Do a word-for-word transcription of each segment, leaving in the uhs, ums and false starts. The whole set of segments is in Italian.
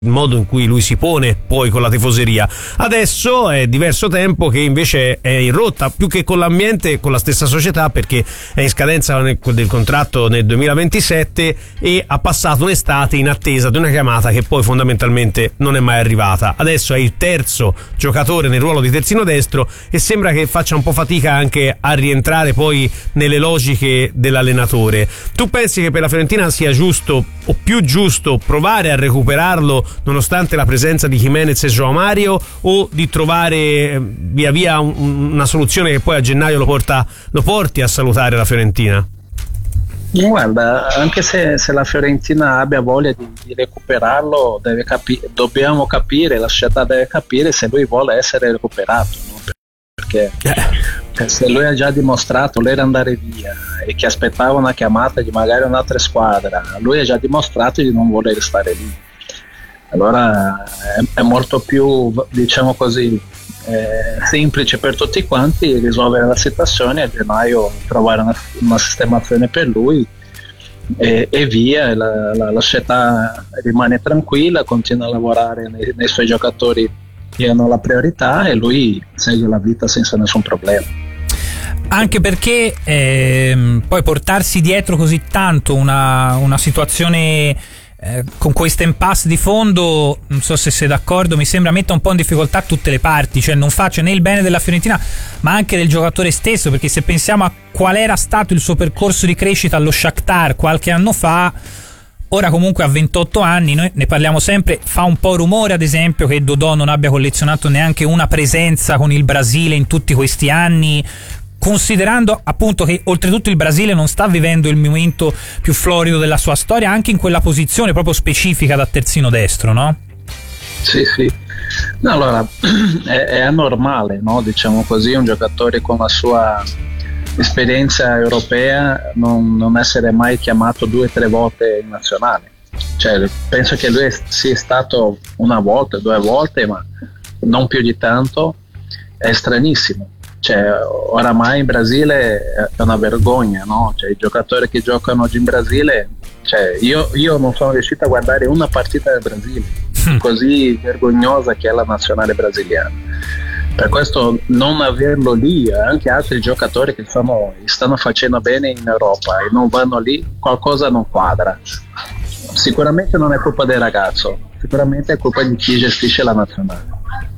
il modo in cui lui si pone poi con la tifoseria. Adesso è diverso tempo che invece è in rotta, più che con l'ambiente, con la stessa società, perché è in scadenza nel, del contratto nel duemilaventisette e ha passato un'estate in attesa di una chiamata che poi fondamentalmente non è mai arrivata. Adesso è il terzo giocatore nel ruolo di terzino destro e sembra che faccia un po' fatica anche a rientrare poi nelle logiche dell'allenatore. Tu pensi che per la Fiorentina sia giusto o più giusto provare a recuperarlo nonostante la presenza di Jimenez e João Mario, o di trovare via via un, una soluzione che poi a gennaio lo, porta, lo porti a salutare la Fiorentina? Guarda, anche se, se la Fiorentina abbia voglia di, di recuperarlo, deve capi- dobbiamo capire, la società deve capire se lui vuole essere recuperato, no? Perché eh. se lui ha già dimostrato l'era andare via e che aspettava una chiamata di magari un'altra squadra, lui ha già dimostrato di non voler stare lì. Allora è, è molto più, diciamo così, eh, semplice per tutti quanti risolvere la situazione, a gennaio trovare una, una sistemazione per lui e, e via, la, la, la società rimane tranquilla, continua a lavorare nei, nei suoi giocatori che hanno la priorità e lui segue la vita senza nessun problema. Anche perché ehm, poi portarsi dietro così tanto una, una situazione Eh, con questo impasse di fondo, non so se sei d'accordo, mi sembra metta un po' in difficoltà tutte le parti, cioè non faccia né il bene della Fiorentina ma anche del giocatore stesso, perché se pensiamo a qual era stato il suo percorso di crescita allo Shakhtar qualche anno fa, ora comunque a ventotto anni, noi ne parliamo sempre, fa un po' rumore ad esempio che Dodò non abbia collezionato neanche una presenza con il Brasile in tutti questi anni, considerando appunto che oltretutto il Brasile non sta vivendo il momento più florido della sua storia, anche in quella posizione proprio specifica da terzino destro, no? Sì, sì. No, allora è, è anormale, no? Diciamo così, un giocatore con la sua esperienza europea non, non essere mai chiamato due o tre volte in nazionale. Cioè, penso che lui sia stato una volta, due volte, ma non più di tanto. È stranissimo. Cioè, oramai in Brasile è una vergogna, no? Cioè, i giocatori che giocano oggi in Brasile, cioè, io, io non sono riuscito a guardare una partita del Brasile, così vergognosa che è la nazionale brasiliana. Per questo non averlo lì, anche altri giocatori che stanno, stanno facendo bene in Europa e non vanno lì, qualcosa non quadra. Sicuramente non è colpa del ragazzo, sicuramente è colpa di chi gestisce la nazionale.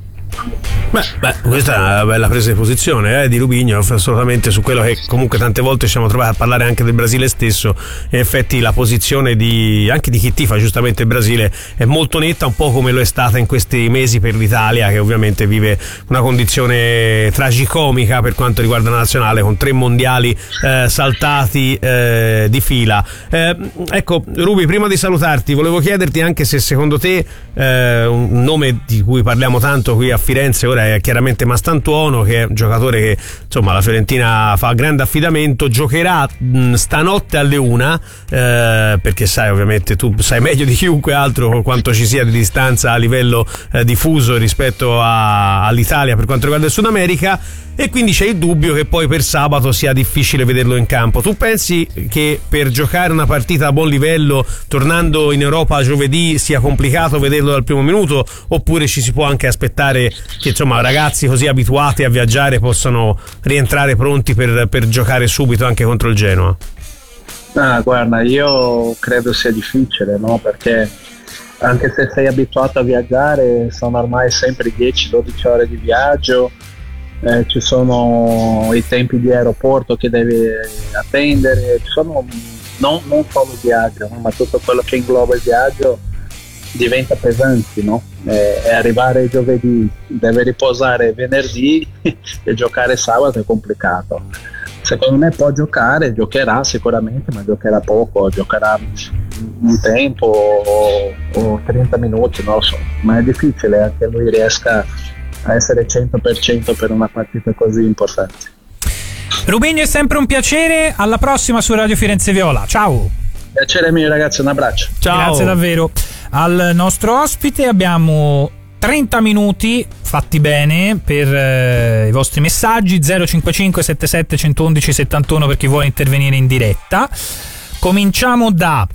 Beh, beh, questa è una bella presa di posizione eh, di Rubinho, assolutamente, su quello che comunque tante volte ci siamo trovati a parlare anche del Brasile stesso. In effetti la posizione di anche di chi tifa giustamente il Brasile è molto netta, un po' come lo è stata in questi mesi per l'Italia, che ovviamente vive una condizione tragicomica per quanto riguarda la nazionale, con tre mondiali eh, saltati eh, di fila. Eh, ecco, Rubi, prima di salutarti volevo chiederti anche se secondo te eh, un nome di cui parliamo tanto qui a Firenze ora è chiaramente Mastantuono, che è un giocatore che insomma la Fiorentina fa grande affidamento, giocherà mh, stanotte alle una eh, perché sai, ovviamente tu sai meglio di chiunque altro quanto ci sia di distanza a livello eh, diffuso rispetto a, all'Italia per quanto riguarda il Sud America, e quindi c'è il dubbio che poi per sabato sia difficile vederlo in campo. Tu pensi che per giocare una partita a buon livello tornando in Europa giovedì sia complicato vederlo dal primo minuto, oppure ci si può anche aspettare che insomma ragazzi così abituati a viaggiare possano rientrare pronti per, per giocare subito anche contro il Genoa? Ah, guarda, io credo sia difficile, no? Perché anche se sei abituato a viaggiare sono ormai sempre dieci dodici ore di viaggio. Eh, ci sono i tempi di aeroporto che devi attendere, ci sono non, non solo il viaggio, no? Ma tutto quello che ingloba il viaggio diventa pesante, no? Eh, e arrivare giovedì, deve riposare venerdì e giocare sabato è complicato. Secondo me può giocare, giocherà sicuramente, ma giocherà poco, giocherà un tempo o, o trenta minuti, non lo so, ma è difficile che lui riesca a essere cento per cento per una partita così importante. Rubinho, è sempre un piacere, alla prossima su Radio Firenze Viola, ciao. Piacere mio ragazzi, un abbraccio. Ciao. Grazie davvero al nostro ospite. Abbiamo trenta minuti fatti bene per eh, i vostri messaggi. Zero cinquantacinque settantasette centoundici settantuno per chi vuole intervenire in diretta. Cominciamo da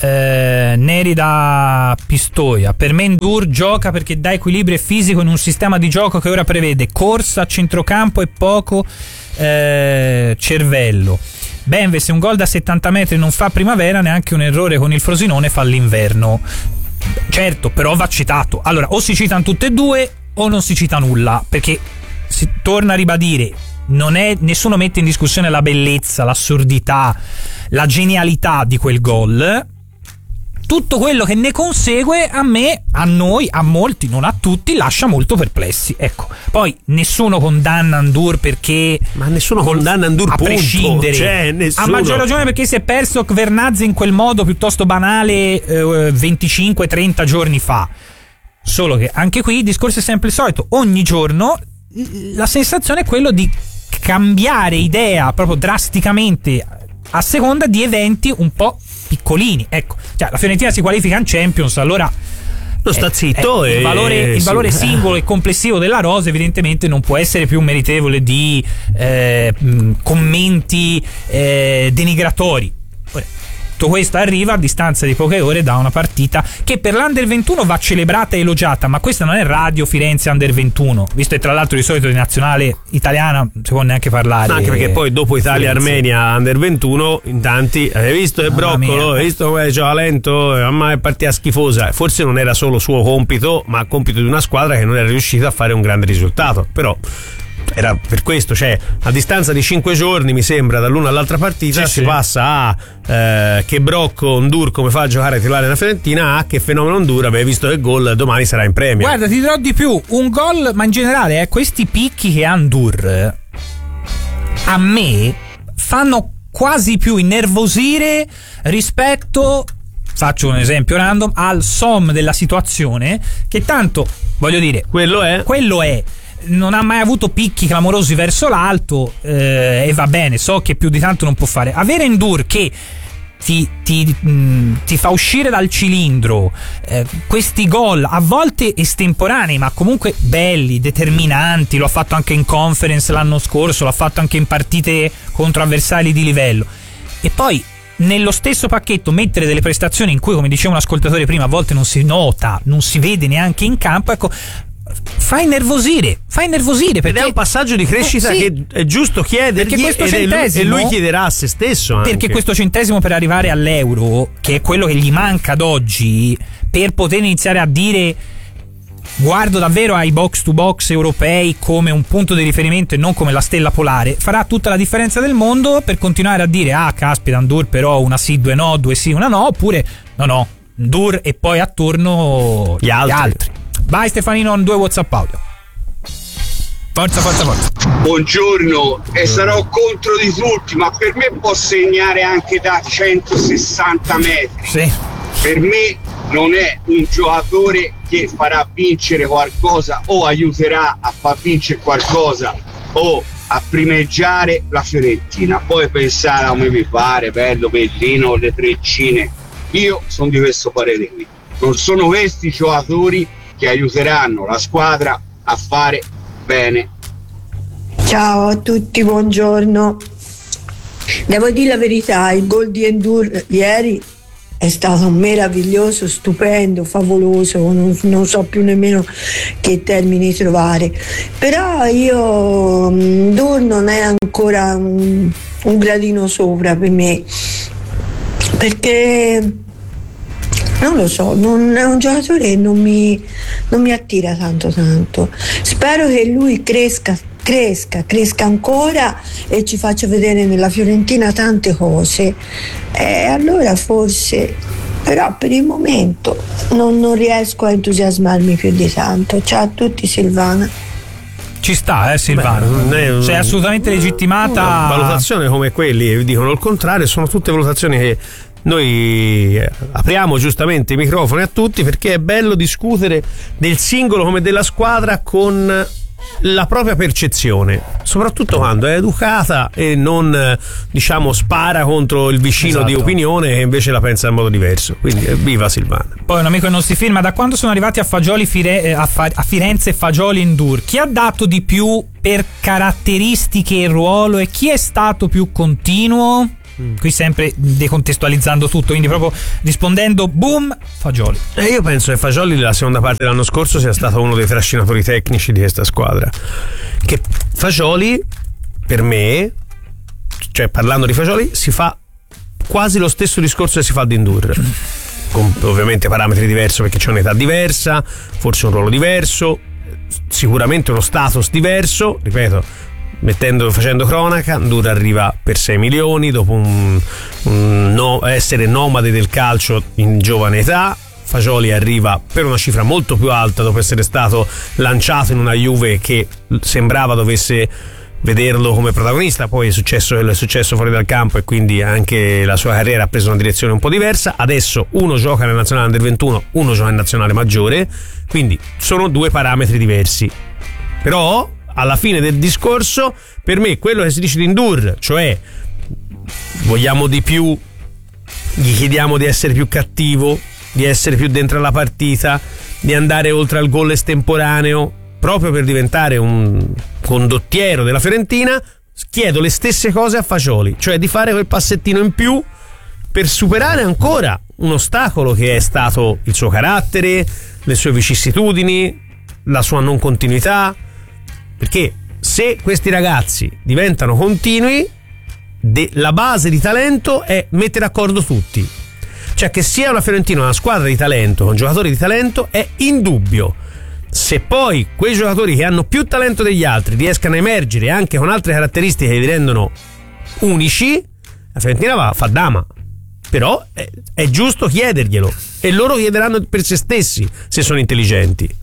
Eh, Neri da Pistoia: per me Ndur gioca perché dà equilibrio fisico in un sistema di gioco che ora prevede corsa a centrocampo e poco eh, cervello. Benve, se un gol da settanta metri non fa primavera, neanche un errore con il Frosinone fa l'inverno. Certo, però va citato. Allora, o si citano tutte e due o non si cita nulla, perché si torna a ribadire, non è, nessuno mette in discussione la bellezza, l'assurdità, la genialità di quel gol. Tutto quello che ne consegue a me, a noi, a molti, non a tutti, lascia molto perplessi. Ecco, poi nessuno condanna Ndur perché... Ma nessuno col, condanna Ndur, a punto. prescindere. Cioè, nessuno. A maggior ragione perché si è perso Kvernadze in quel modo piuttosto banale eh, venticinque trenta giorni fa. Solo che anche qui il discorso è sempre il solito. Ogni giorno la sensazione è quello di cambiare idea proprio drasticamente a seconda di eventi un po' piccolini. Ecco, cioè la Fiorentina si qualifica in Champions, allora non sta zitto, eh, e il valore, il sì. valore singolo e complessivo della rosa evidentemente non può essere più meritevole di eh, commenti eh, denigratori. Ora, tutto questo arriva a distanza di poche ore da una partita che per l'Under ventuno va celebrata e elogiata, ma questa non è Radio Firenze Under ventuno, visto che tra l'altro di solito di nazionale italiana non si può neanche parlare. Anche perché poi dopo Italia-Armenia Under ventuno in tanti hai visto il broccolo, hai visto come gioca lento, mamma è partita schifosa. Forse non era solo suo compito, ma compito di una squadra che non era riuscita a fare un grande risultato, però era per questo, cioè a distanza di cinque giorni mi sembra dall'una all'altra partita sì, si sì. passa a eh, che brocco Ndur come fa a giocare a titolare la Fiorentina, a che fenomeno Ndur, avevi visto che gol domani sarà in premio. Guarda, ti dirò di più, un gol, ma in generale eh, questi picchi che ha Ndur a me fanno quasi più innervosire rispetto, faccio un esempio random, al Som della situazione, che tanto voglio dire quello è quello è non ha mai avuto picchi clamorosi verso l'alto eh, e va bene, so che più di tanto non può fare. Avere Ndur che ti, ti, mh, ti fa uscire dal cilindro eh, questi gol a volte estemporanei ma comunque belli, determinanti, lo ha fatto anche in conference l'anno scorso, l'ha fatto anche in partite contro avversari di livello, e poi nello stesso pacchetto mettere delle prestazioni in cui, come diceva un ascoltatore prima, a volte non si nota, non si vede neanche in campo, ecco, fa innervosire, fa innervosire perché ed è un passaggio di crescita eh, sì, che è giusto chiedergli questo ed centesimo, e lui chiederà a se stesso anche. Perché questo centesimo per arrivare all'euro, che è quello che gli manca ad oggi per poter iniziare a dire guardo davvero ai box to box europei come un punto di riferimento e non come la stella polare, farà tutta la differenza del mondo per continuare a dire ah caspita Ndur però una sì due no, due sì una no, oppure no no Ndur e poi attorno gli altri, gli altri. Vai Stefanino, due WhatsApp audio. Forza, forza, forza. Buongiorno, e sarò contro di tutti, ma per me può segnare anche da centosessanta metri. Sì. Per me non è un giocatore che farà vincere qualcosa o aiuterà a far vincere qualcosa o a primeggiare la Fiorentina. Poi pensare a come mi pare, bello, bellino, le treccine. Io sono di questo parere qui. Non sono questi giocatori che aiuteranno la squadra a fare bene. Ciao a tutti, buongiorno. Devo dire la verità, il gol di Ndur ieri è stato meraviglioso, stupendo, favoloso, non, non so più nemmeno che termini trovare. Però io Ndur non è ancora un, un gradino sopra per me, perché non lo so, non è un giocatore che non mi, non mi attira tanto tanto. Spero che lui cresca, cresca, cresca ancora e ci faccia vedere nella Fiorentina tante cose. E allora forse, però per il momento non, non riesco a entusiasmarmi più di tanto. Ciao a tutti, Silvana. Ci sta, eh Silvano. Beh, non è un, cioè, assolutamente legittimata. Una valutazione come quelli dicono il contrario, sono tutte valutazioni che noi apriamo giustamente i microfoni a tutti, perché è bello discutere del singolo come della squadra con la propria percezione, soprattutto quando è educata e non, diciamo, spara contro il vicino esatto. di opinione che invece la pensa in modo diverso. Quindi viva Silvana. Poi un amico che non si firma: da quando sono arrivati a Fagioli Fire- a, Fa- a Firenze Fagioli Ndur, chi ha dato di più per caratteristiche e ruolo e chi è stato più continuo? Mm. Qui sempre decontestualizzando tutto, quindi proprio rispondendo, boom, Fagioli. E io penso che Fagioli la seconda parte dell'anno scorso sia stato uno dei trascinatori tecnici di questa squadra. Che Fagioli, per me, cioè parlando di Fagioli, si fa quasi lo stesso discorso che si fa ad Ndour, con ovviamente parametri diversi perché c'è un'età diversa, forse un ruolo diverso, sicuramente uno status diverso, ripeto, mettendo, facendo cronaca, Ndour arriva per sei milioni dopo un, un no, essere nomade del calcio in giovane età. Fagioli arriva per una cifra molto più alta dopo essere stato lanciato in una Juve che sembrava dovesse vederlo come protagonista, poi è successo quello è successo fuori dal campo e quindi anche la sua carriera ha preso una direzione un po' diversa. Adesso uno gioca nella nazionale under ventuno, uno gioca in nazionale maggiore, quindi sono due parametri diversi. Però alla fine del discorso, per me quello che si dice di Ndour, cioè vogliamo di più, gli chiediamo di essere più cattivo, di essere più dentro la partita, di andare oltre al gol estemporaneo proprio per diventare un condottiero della Fiorentina, chiedo le stesse cose a Fagioli, cioè di fare quel passettino in più per superare ancora un ostacolo che è stato il suo carattere, le sue vicissitudini, la sua non continuità, perché se questi ragazzi diventano continui, de- la base di talento è mettere d'accordo tutti, cioè che sia una Fiorentina una squadra di talento con giocatori di talento è indubbio. Se poi quei giocatori che hanno più talento degli altri riescano a emergere anche con altre caratteristiche che li rendono unici, la Fiorentina va, fa dama. Però è, è giusto chiederglielo e loro chiederanno per se stessi se sono intelligenti.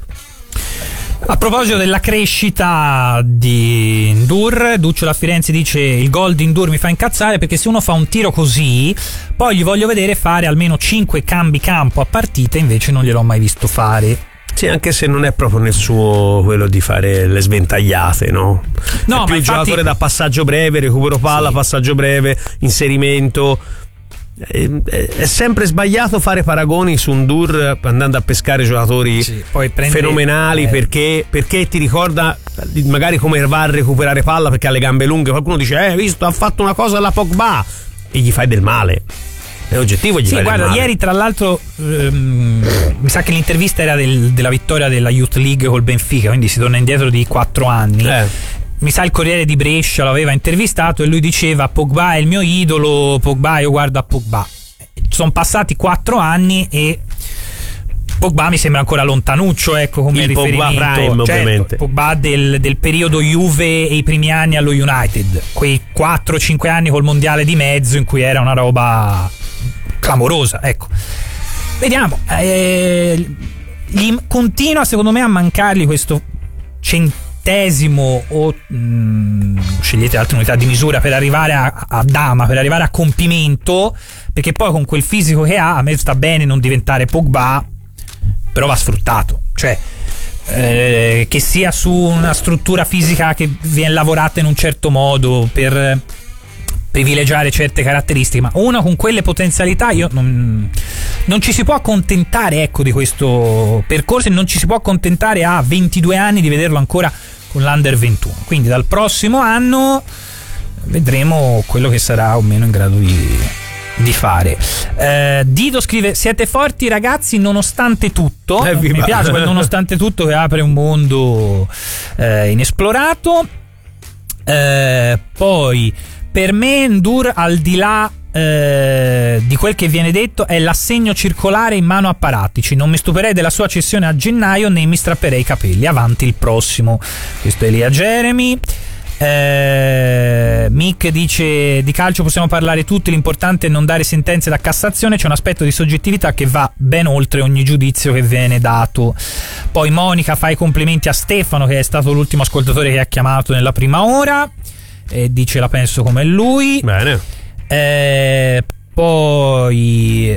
A proposito della crescita di Ndour, Duccio da Firenze dice: il gol di Ndour mi fa incazzare perché se uno fa un tiro così poi gli voglio vedere fare almeno cinque cambi campo a partita, invece non gliel'ho mai visto fare. Sì, anche se non è proprio nel suo quello di fare le sventagliate, no? No, è più ma il infatti... giocatore da passaggio breve, recupero palla, sì. passaggio breve, inserimento. È, è sempre sbagliato fare paragoni su Ndour andando a pescare giocatori sì, poi prende, fenomenali eh. perché, perché ti ricorda magari come va a recuperare palla perché ha le gambe lunghe. Qualcuno dice: eh, hai visto, ha fatto una cosa alla Pogba, e gli fai del male. È oggettivo, gli sì, fai guarda, del male. Ieri tra l'altro ehm, mi sa che l'intervista era del, della vittoria della Youth League col Benfica, quindi si torna indietro di quattro anni. eh. Mi sa il Corriere di Brescia l'aveva intervistato e lui diceva: Pogba è il mio idolo, Pogba, io guardo a Pogba. Sono passati quattro anni e Pogba mi sembra ancora lontanuccio, ecco, come il riferimento. Pogba Prime, certo, ovviamente. Pogba del, del periodo Juve e i primi anni allo United, quei quattro cinque anni col mondiale di mezzo in cui era una roba clamorosa, ecco. Vediamo, eh, gli continua secondo me a mancargli questo centesimo o mh, scegliete altre unità di misura per arrivare a, a dama, per arrivare a compimento, perché poi con quel fisico che ha a me sta bene non diventare Pogba, però va sfruttato, cioè eh, che sia su una struttura fisica che viene lavorata in un certo modo per privilegiare certe caratteristiche, ma uno con quelle potenzialità io non, non ci si può accontentare, ecco, di questo percorso, e non ci si può accontentare a ventidue anni di vederlo ancora con l'Under ventuno. Quindi dal prossimo anno vedremo quello che sarà o meno in grado di, di fare. eh, Dito scrive: siete forti ragazzi nonostante tutto. eh, mi piace quel nonostante tutto che apre un mondo eh, inesplorato. eh, poi per me Ndour, al di là eh, di quel che viene detto, è l'assegno circolare in mano a Paratici. Non mi stupirei della sua cessione a gennaio, né mi strapperei i capelli. Avanti il prossimo. Questo è Elia Jeremy. eh, Mick dice: di calcio possiamo parlare tutti, l'importante è non dare sentenze da Cassazione, c'è un aspetto di soggettività che va ben oltre ogni giudizio che viene dato. Poi Monica fa i complimenti a Stefano, che è stato l'ultimo ascoltatore che ha chiamato nella prima ora, e dice: la penso come lui. Bene. eh, Poi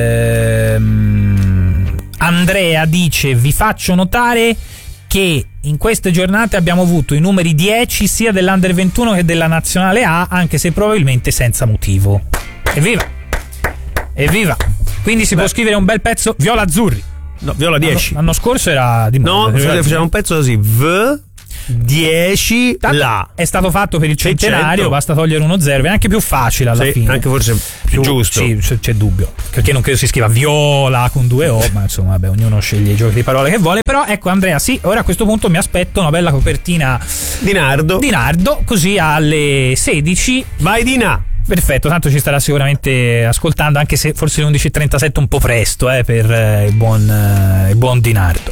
ehm, Andrea dice: vi faccio notare che in queste giornate abbiamo avuto i numeri dieci sia dell'Under ventuno che della Nazionale A, anche se probabilmente senza motivo. Evviva! Evviva! Quindi si Beh. può scrivere un bel pezzo viola azzurri. No, viola dieci. L'anno, l'anno scorso era di moda. No, facciamo un pezzo così: V dieci Tanto là. È stato fatto per il centenario, cento. basta togliere uno zero, è anche più facile alla Sì, fine. anche forse più giusto. Sì, c'è, c'è dubbio. Perché non credo si scriva viola con due O, ma insomma, vabbè, ognuno sceglie i giochi di parole che vuole. Però ecco, Andrea, sì, ora a questo punto mi aspetto una bella copertina Di Nardo. di Nardo, così alle sedici. Vai di là. Perfetto, tanto ci starà sicuramente ascoltando, anche se forse le undici e trentasette un po' presto eh, per eh, il buon eh, il buon Di Nardo.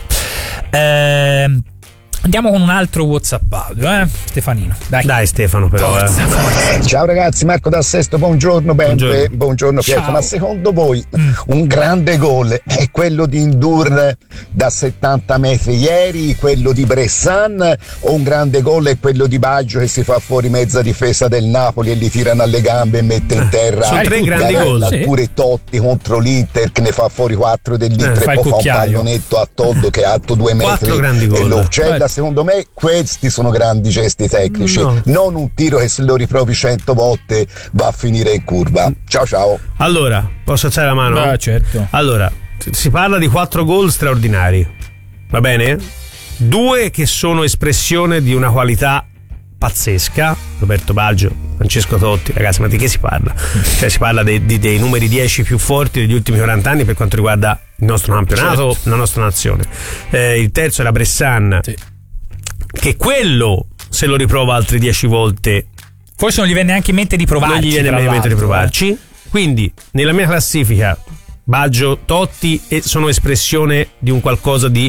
Eh, andiamo con un altro WhatsApp audio, eh? Stefanino. Dai, Dai Stefano, però. Forza, eh. forza. Ciao ragazzi, Marco da Sesto, buongiorno Ben, Buongiorno. buongiorno, buongiorno Pietro, Ciao. ma secondo voi mm. un grande gol è quello di Ndour da settanta metri ieri, quello di Bressan, o un grande gol è quello di Baggio che si fa fuori mezza difesa del Napoli e li tirano alle gambe e mette in terra? Sono tre grandi Garella, gol. Sì. Pure Totti contro l'Inter che ne fa fuori quattro dell'Inter Eh, fa e il poi fa un cucchiaio. pallonetto a Todd che è alto due metri Quattro grandi e gol. lo uccella. Eh. Secondo me questi sono grandi gesti tecnici, No. non un tiro che se lo riprovi cento volte va a finire in curva. Ciao ciao. Allora, posso alzare la mano? Ah, certo. Allora, si parla di quattro gol straordinari, va bene? Due che sono espressione di una qualità pazzesca, Roberto Baggio, Francesco Totti, ragazzi, ma di che si parla? Cioè si parla dei, dei, dei numeri dieci più forti degli ultimi quaranta anni per quanto riguarda il nostro campionato, Certo. la nostra nazione. Eh, il terzo era Bressan, Sì. che quello se lo riprova altre dieci volte Forse non gli viene neanche in mente di provarci. non gli viene tra in mente di l'altro, provarci. Quindi nella mia classifica Baggio, Totti e sono espressione di un qualcosa di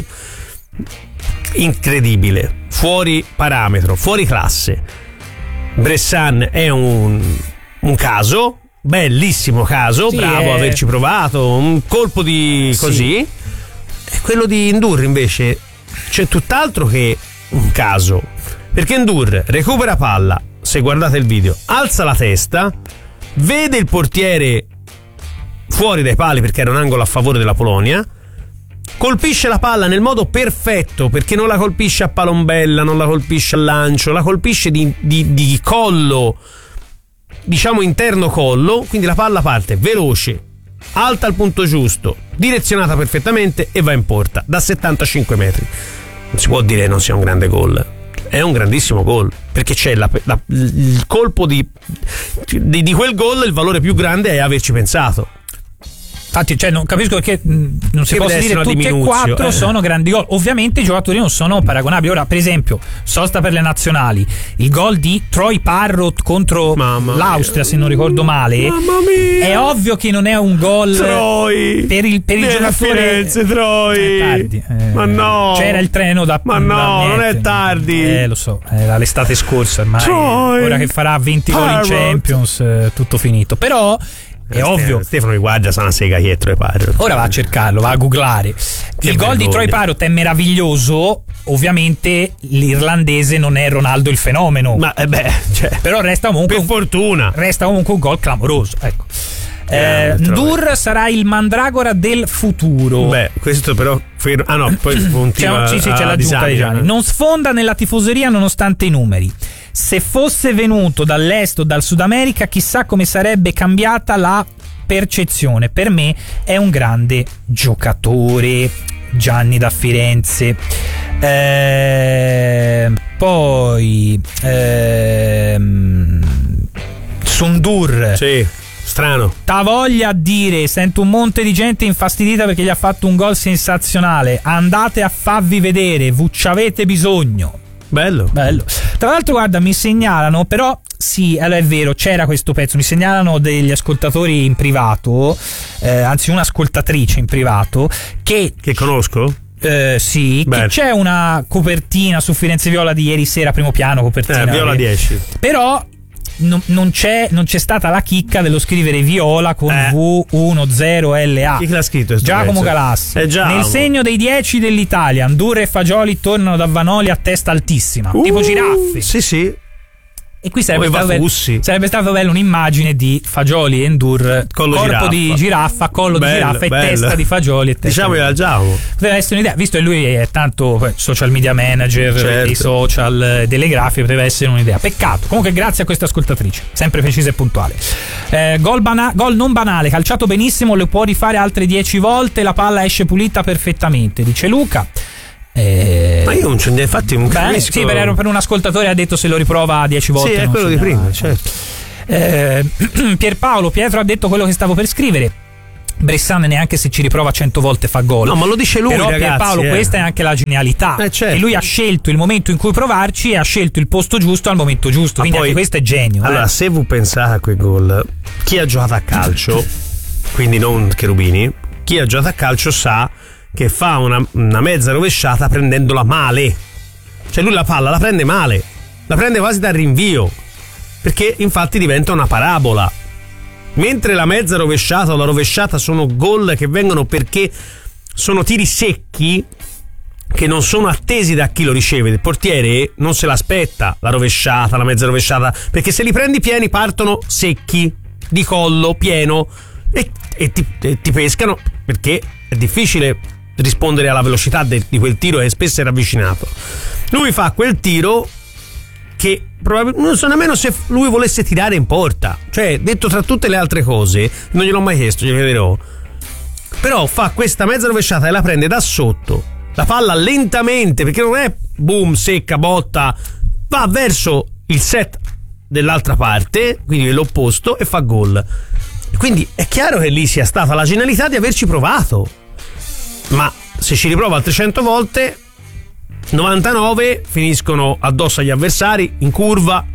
incredibile, fuori parametro, fuori classe. Bressan è un, un caso, bellissimo caso, Sì, bravo è- a averci provato, un colpo di Sì. così. E quello di Ndour invece c'è tutt'altro che un caso, perché Ndour recupera palla, se guardate il video, alza la testa, vede il portiere fuori dai pali perché era un angolo a favore della Polonia, colpisce la palla nel modo perfetto, perché non la colpisce a palombella, non la colpisce al lancio, la colpisce di, di, di collo, diciamo interno collo, quindi la palla parte veloce, alta al punto giusto, direzionata perfettamente e va in porta da settantacinque metri. Non si può dire che non sia un grande gol, è un grandissimo gol, perché c'è la, la, il colpo di, di, di quel gol, il valore più grande è averci pensato. Infatti, cioè, non capisco perché mh, non si Che possa deve dire essere una tutti e diminuzione. quattro Eh. sono grandi gol. Ovviamente i giocatori non sono paragonabili. Ora, per esempio, sosta per le nazionali, il gol di Troy Parrott contro Mamma l'Austria, mia. se non ricordo male, Mamma mia. è ovvio che non è un gol Troy per il, per il vieni a giocatore. Firenze, Troy. È tardi. Eh, Ma no. C'era il treno da Ma da no, non niente. è tardi. Eh, lo so, era l'estate scorsa ormai. Troy Ora che farà venti gol in Parrott. Champions, eh, tutto finito. Però è ovvio. Stefano mi guarda, sa una sega dietro e parlo. Ora va a cercarlo, va a googlare. Che Il gol di vergogna. Troy Parrott è meraviglioso. Ovviamente l'irlandese non è Ronaldo il fenomeno, Ma eh beh, cioè, però resta comunque per un, fortuna. resta comunque un gol clamoroso. Ecco. Eh, Grande, Troy. Ndour sarà il mandragora del futuro. Beh, questo però fer- ah no, poi C'è continua un- sì, sì, a c'è l'aggiunta di disamina. Gianni. Non sfonda nella tifoseria nonostante i numeri. Se fosse venuto dall'est o dal Sud America, chissà come sarebbe cambiata la percezione. Per me è un grande giocatore. Gianni da Firenze. Eh, poi ehm, Sundur. Sì, strano. T'ha voglia a dire, sento un monte di gente infastidita perché gli ha fatto un gol sensazionale. Andate a farvi vedere, vu c'avete bisogno. Bello. Bello. Tra l'altro, guarda, mi segnalano, però sì, allora è vero, c'era questo pezzo, mi segnalano degli ascoltatori in privato, eh, anzi un'ascoltatrice in privato, che Che conosco? eh, sì, Beh. che c'è una copertina su Firenze Viola di ieri sera, primo piano, copertina. Eh, Viola eh. dieci. Però non, non c'è non c'è stata la chicca dello scrivere Viola con Eh. V dieci L A. Chi l'ha scritto? sto Giacomo pezzo? Galassi. Eh, Giacomo. Nel segno dei dieci dell'Italia, Ndour e Fagioli tornano da Vanoli a testa altissima, Uh, tipo giraffe. Sì, sì. E qui sarebbe Poi stato, bello, Vafussi. sarebbe stato bello un'immagine di Fagioli e Ndour, Collo corpo giraffa. di giraffa, collo Bello, di giraffa bello. e testa di Fagioli e testa Diciamo di che era Giacomo. poteva essere un'idea, visto che lui è tanto eh, social media manager Certo. dei social, eh, delle grafiche, poteva essere un'idea. Peccato. Comunque grazie a questa ascoltatrice, sempre precisa e puntuale. Eh, gol, bana- gol non banale, calciato benissimo, lo può rifare altre dieci volte, la palla esce pulita perfettamente, dice Luca. Eh, Ma io non c'è, infatti non Beh, capisco. sì, per, per un ascoltatore ha detto se lo riprova dieci volte. Sì, è non quello di segnala. prima, certo. Eh, Pierpaolo Pietro ha detto quello che stavo per scrivere. Bressan neanche se ci riprova cento volte fa gol. No, ma lo dice lui, però ragazzi, Pierpaolo, eh. questa è anche la genialità. Eh, certo. E lui ha scelto il momento in cui provarci e ha scelto il posto giusto al momento giusto. Ma Quindi poi, anche questo è genio. Allora, eh. se voi pensate a quei gol, chi ha giocato a calcio, quindi non Cherubini, chi ha giocato a calcio sa che fa una, una mezza rovesciata prendendola male. Cioè lui la palla la prende male, la prende quasi dal rinvio, perché infatti diventa una parabola. Mentre la mezza rovesciata o la rovesciata sono gol che vengono perché sono tiri secchi che non sono attesi da chi lo riceve. Il portiere non se l'aspetta la rovesciata, la mezza rovesciata, perché se li prendi pieni partono secchi, di collo, pieno, e, e, ti, e ti pescano, perché è difficile rispondere alla velocità de, di quel tiro che spesso è ravvicinato. Lui fa quel tiro che probabilmente non so nemmeno se lui volesse tirare in porta, cioè detto tra tutte le altre cose, non gliel'ho mai chiesto, glielo chiederò, però fa questa mezza rovesciata e la prende da sotto, la palla lentamente, perché non è boom, secca, botta, va verso il set dell'altra parte, quindi l'opposto, e fa gol. Quindi è chiaro che lì sia stata la genialità di averci provato, ma se ci riprova altre cento volte, novantanove finiscono addosso agli avversari, in curva,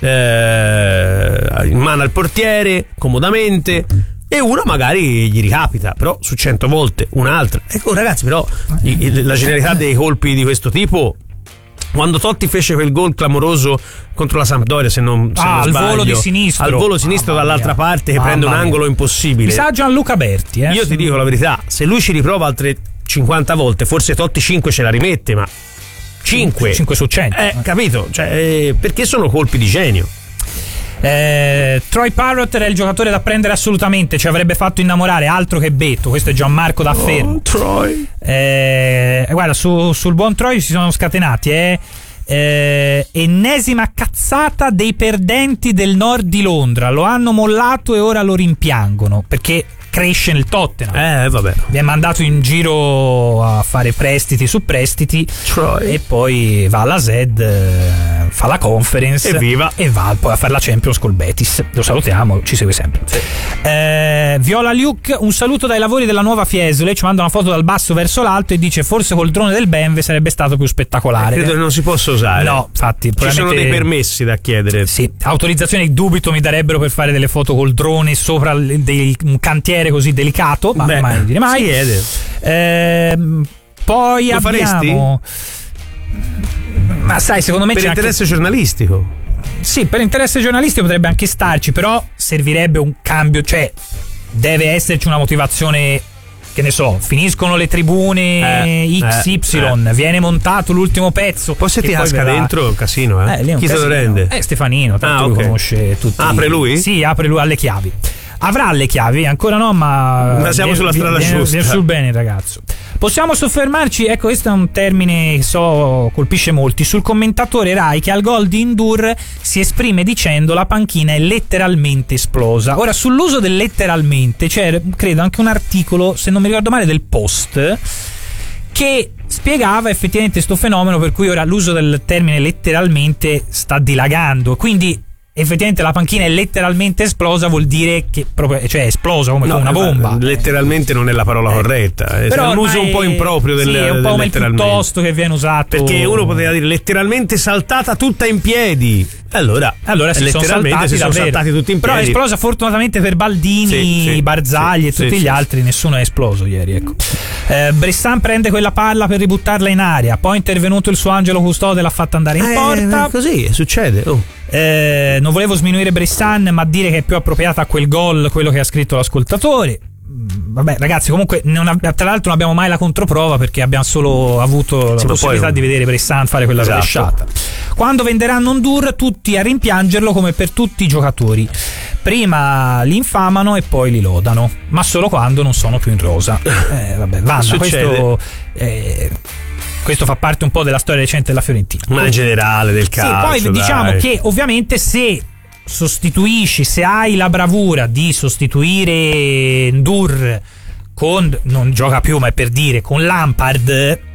eh, in mano al portiere, comodamente, e uno magari gli ricapita, però su cento volte un'altra. Ecco ragazzi, però la genialità dei colpi di questo tipo, quando Totti fece quel gol clamoroso contro la Sampdoria, se non, se ah, non al sbaglio, volo di sinistro, al volo sinistro Mamma dall'altra mia. parte, che Mamma prende un mia. angolo impossibile. Mi sa Gianluca Berti, eh? Io ti dico la verità, se lui ci riprova altre cinquanta volte, forse Totti cinque ce la rimette, ma cinque, cinque su cento, eh, capito? Cioè, eh, perché sono colpi di genio. Eh, Troy Parrott era il giocatore da prendere assolutamente, ci avrebbe fatto innamorare, altro che Betto. Questo è Gianmarco D'Affermo. Oh, Troy. Eh, guarda, su, sul buon Troy si sono scatenati, eh. Eh, ennesima cazzata dei perdenti del nord di Londra. Lo hanno mollato e ora lo rimpiangono perché cresce nel Tottenham. Eh, vabbè. Vi è mandato in giro a fare prestiti su prestiti. Troy. E poi va alla Z, eh, fa la conference. Evviva. E va poi a fare la Champions col Betis. Lo salutiamo, ci segue sempre. Sì. Eh, Viola Luke, un saluto dai lavori della nuova Fiesole. Ci manda una foto dal basso verso l'alto e dice: forse col drone del Benve sarebbe stato più spettacolare. Credo che non si possa usare. No, infatti, ci sono dei permessi da chiedere. Sì, autorizzazioni dubito mi darebbero per fare delle foto col drone sopra dei, un cantiere così delicato, ma Beh, mai dire mai. si chiede. Ehm, poi Lo abbiamo ma sai, secondo me per c'è interesse anche... giornalistico. Sì, per interesse giornalistico potrebbe anche starci, però servirebbe un cambio, cioè deve esserci una motivazione, che ne so, finiscono le tribune eh, X Y, eh. viene montato l'ultimo pezzo. Poi se che ti poi casca verrà... dentro è un casino, eh. Eh, lì è un Chi se lo casino. rende? Eh, Stefanino, tanto Ah, lui ok. conosce tutti. Apre lui? Sì, apre lui alle chiavi. Avrà le chiavi, ancora no, ma, Ma siamo viene- sulla strada viene- giusta. viene sul bene, ragazzo. Possiamo soffermarci, ecco, questo è un termine che so colpisce molti, sul commentatore Rai che al gol di Ndour si esprime dicendo: la panchina è letteralmente esplosa. Ora, sull'uso del letteralmente c'è, credo, anche un articolo, se non mi ricordo male, del Post, che spiegava effettivamente questo fenomeno per cui ora l'uso del termine letteralmente sta dilagando, quindi effettivamente la panchina è letteralmente esplosa, vuol dire che proprio, cioè è esplosa come No, una bomba. letteralmente non è la parola corretta, è Però un uso ormai- un po' improprio del, sì, è un del po' come il letteralmente. piuttosto che viene usato, Perché uno poteva dire letteralmente saltata tutta in piedi. Allora, allora si sono letteralmente saltati si sono davvero. saltati tutti in Però è piedi. esplosa fortunatamente per Baldini, Sì, sì, Barzagli sì, e tutti sì, gli sì. altri, nessuno è esploso ieri, ecco. eh, Bressan prende quella palla per ributtarla in aria, poi è intervenuto il suo Angelo Custode, l'ha fatta andare in Eh, porta. così succede. Oh. Eh, non volevo sminuire Bressan, ma dire che è più appropriata a quel gol quello che ha scritto l'ascoltatore. Mm, Vabbè, ragazzi, comunque non ab- tra l'altro non abbiamo mai la controprova perché abbiamo solo avuto Sì, la ma possibilità poi- di vedere Bressan fare quella Esatto. rovesciata. Quando venderanno Ndour, tutti a rimpiangerlo come per tutti i giocatori. Prima li infamano e poi li lodano, ma solo quando non sono più in rosa. Eh, vabbè, Vanna, Succede. questo eh, questo fa parte un po' della storia recente della Fiorentina. Ma in generale del calcio. Sì, poi diciamo dai. che ovviamente se sostituisci, se hai la bravura di sostituire Ndour con, non gioca più ma è per dire, con Lampard,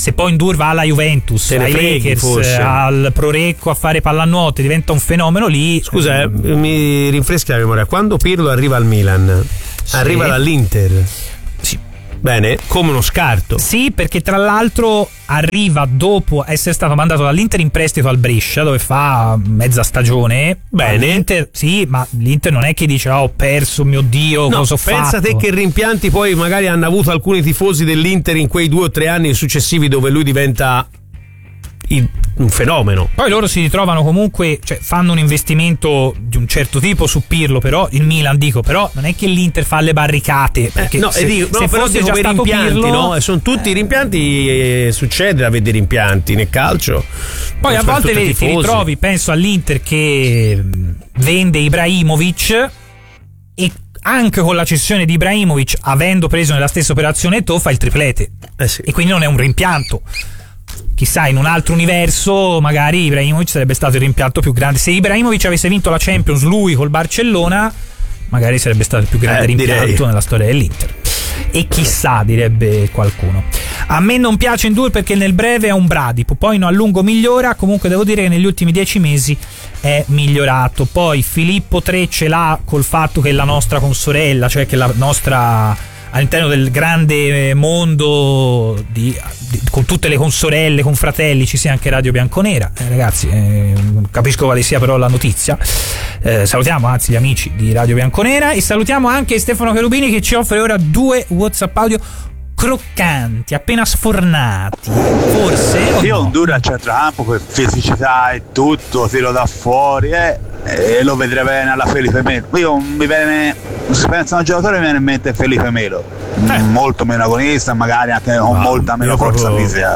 se poi Ndour va alla Juventus, Se ne ai freghi, Lakers, forse. al Pro Recco a fare pallanuote, diventa un fenomeno lì. Scusa, eh, mi rinfreschi la memoria. Quando Pirlo arriva al Milan, Sì. arriva dall'Inter. Sì. Bene, come uno scarto. Sì, perché tra l'altro arriva dopo essere stato mandato dall'Inter in prestito al Brescia, dove fa mezza stagione. Bene. L'Inter, sì, ma l'Inter non è che dice oh, ho perso, mio Dio, No, cosa ho pensa fatto. te che rimpianti poi magari hanno avuto alcuni tifosi dell'Inter in quei due o tre anni successivi dove lui diventa il- un fenomeno. Poi loro si ritrovano comunque, cioè fanno un investimento di un certo tipo su Pirlo, però il Milan dico, però non è che l'Inter fa le barricate, perché Eh, no, se, e dico, no, se però fosse dico già per stato rimpianti, Pirlo, no? E sono tutti i rimpianti, eh, succede a vedere rimpianti nel calcio. poi a Soprattutto volte vedi, ti tifosi. ritrovi, penso all'Inter che mh, vende Ibrahimovic e anche con la cessione di Ibrahimovic, avendo preso nella stessa operazione Eto'o, fa il triplete. Eh sì. E quindi non è un rimpianto. Chissà, in un altro universo magari Ibrahimovic sarebbe stato il rimpianto più grande. Se Ibrahimovic avesse vinto la Champions lui col Barcellona, magari sarebbe stato il più grande Eh, rimpianto direi. nella storia dell'Inter. E chissà, direbbe qualcuno. A me non piace Ndour perché nel breve è un bradipo, poi no, a lungo migliora. Comunque devo dire che negli ultimi dieci mesi è migliorato. Poi Filippo tre ce l'ha col fatto che la nostra consorella, cioè che la nostra, all'interno del grande mondo di, di, con tutte le consorelle, con fratelli, ci sia anche Radio Bianconera. Eh, ragazzi, eh, capisco quale sia però la notizia. Eh, salutiamo anzi gli amici di Radio Bianconera e salutiamo anche Stefano Cherubini che ci offre ora due WhatsApp audio croccanti, appena sfornati. Forse o Io no? Ndour al centrocampo per fisicità e tutto, tiro da fuori eh, e lo vedrei bene alla Felipe Melo. Io mi viene, se penso a un giocatore mi viene in mente Felipe Melo, Eh. molto meno agonista, magari anche con Ma molta meno io forza proprio- fisica.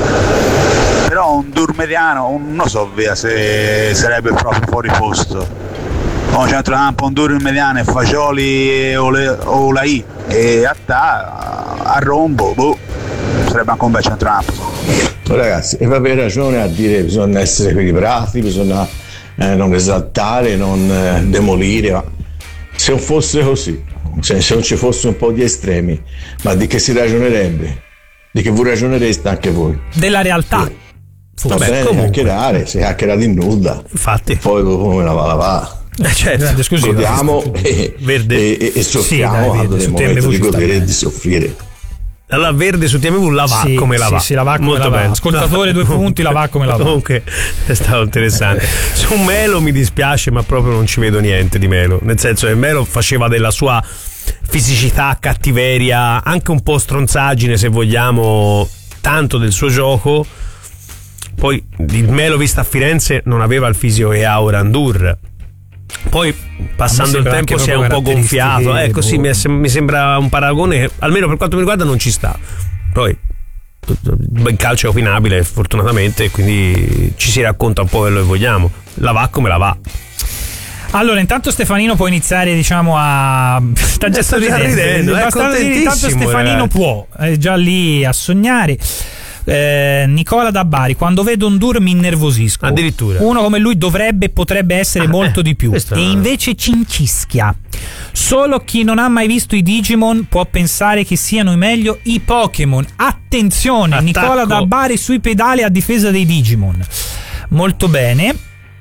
Però un Ndour mediano, un- non so via se sarebbe proprio fuori posto. Un centrocampo, un Ndour in mediano e Fagioli o, le, o la I e a ta, a rombo, boh, sarebbe anche un bel centrocampo. Ragazzi, e avete ragione a dire che bisogna essere equilibrati, bisogna eh, non esaltare, non eh, demolire, ma se non fosse così, se, se non ci fosse un po' di estremi, ma di che si ragionerebbe? Di che voi ragionereste anche voi? Della realtà. Va Forse. bene, comunque. chiacchierare, si chiacchiera di nulla, Infatti. poi come la va la va. Eh, certo. Grande, scusi, Godiamo e, Verde. e, e, e soffriamo Sì, dai, quando Verde, è il su T M V momento di ci sta godere e bene. di soffrire. Allora Verde su T M V la va Sì, come la sì, va. sì, la va come Molto la va. bello. Ascoltatore, due punti, la va come la va. Comunque è stato interessante. Su Melo mi dispiace, ma proprio non ci vedo niente di Melo. Nel senso che Melo faceva della sua fisicità, cattiveria, anche un po' stronzaggine se vogliamo, tanto del suo gioco. Poi il Melo visto a Firenze non aveva il fisico che ha ora Ndour. Poi passando il sembra tempo anche si è un proprio po' gonfiato. caratteristiche, Ecco, sì, boh. mi, è- mi sembra un paragone che almeno per quanto mi riguarda non ci sta. Poi il calcio è opinabile fortunatamente, quindi ci si racconta un po' quello che vogliamo. La va come la va. Allora, intanto Stefanino può iniziare, diciamo, a. Sta già Sta già ridendo, è Basta dire, intanto contentissimo, Stefanino ragazzi. può, è già lì a sognare. Eh, Nicola da Bari, quando vedo Ndour mi innervosisco. Addirittura. Uno come lui dovrebbe e potrebbe essere Ah, molto eh, di più. questo- E invece cincischia. Solo chi non ha mai visto i Digimon può pensare che siano i meglio i Pokémon. Attenzione, Attacco. Nicola da Bari sui pedali a difesa dei Digimon. Molto bene.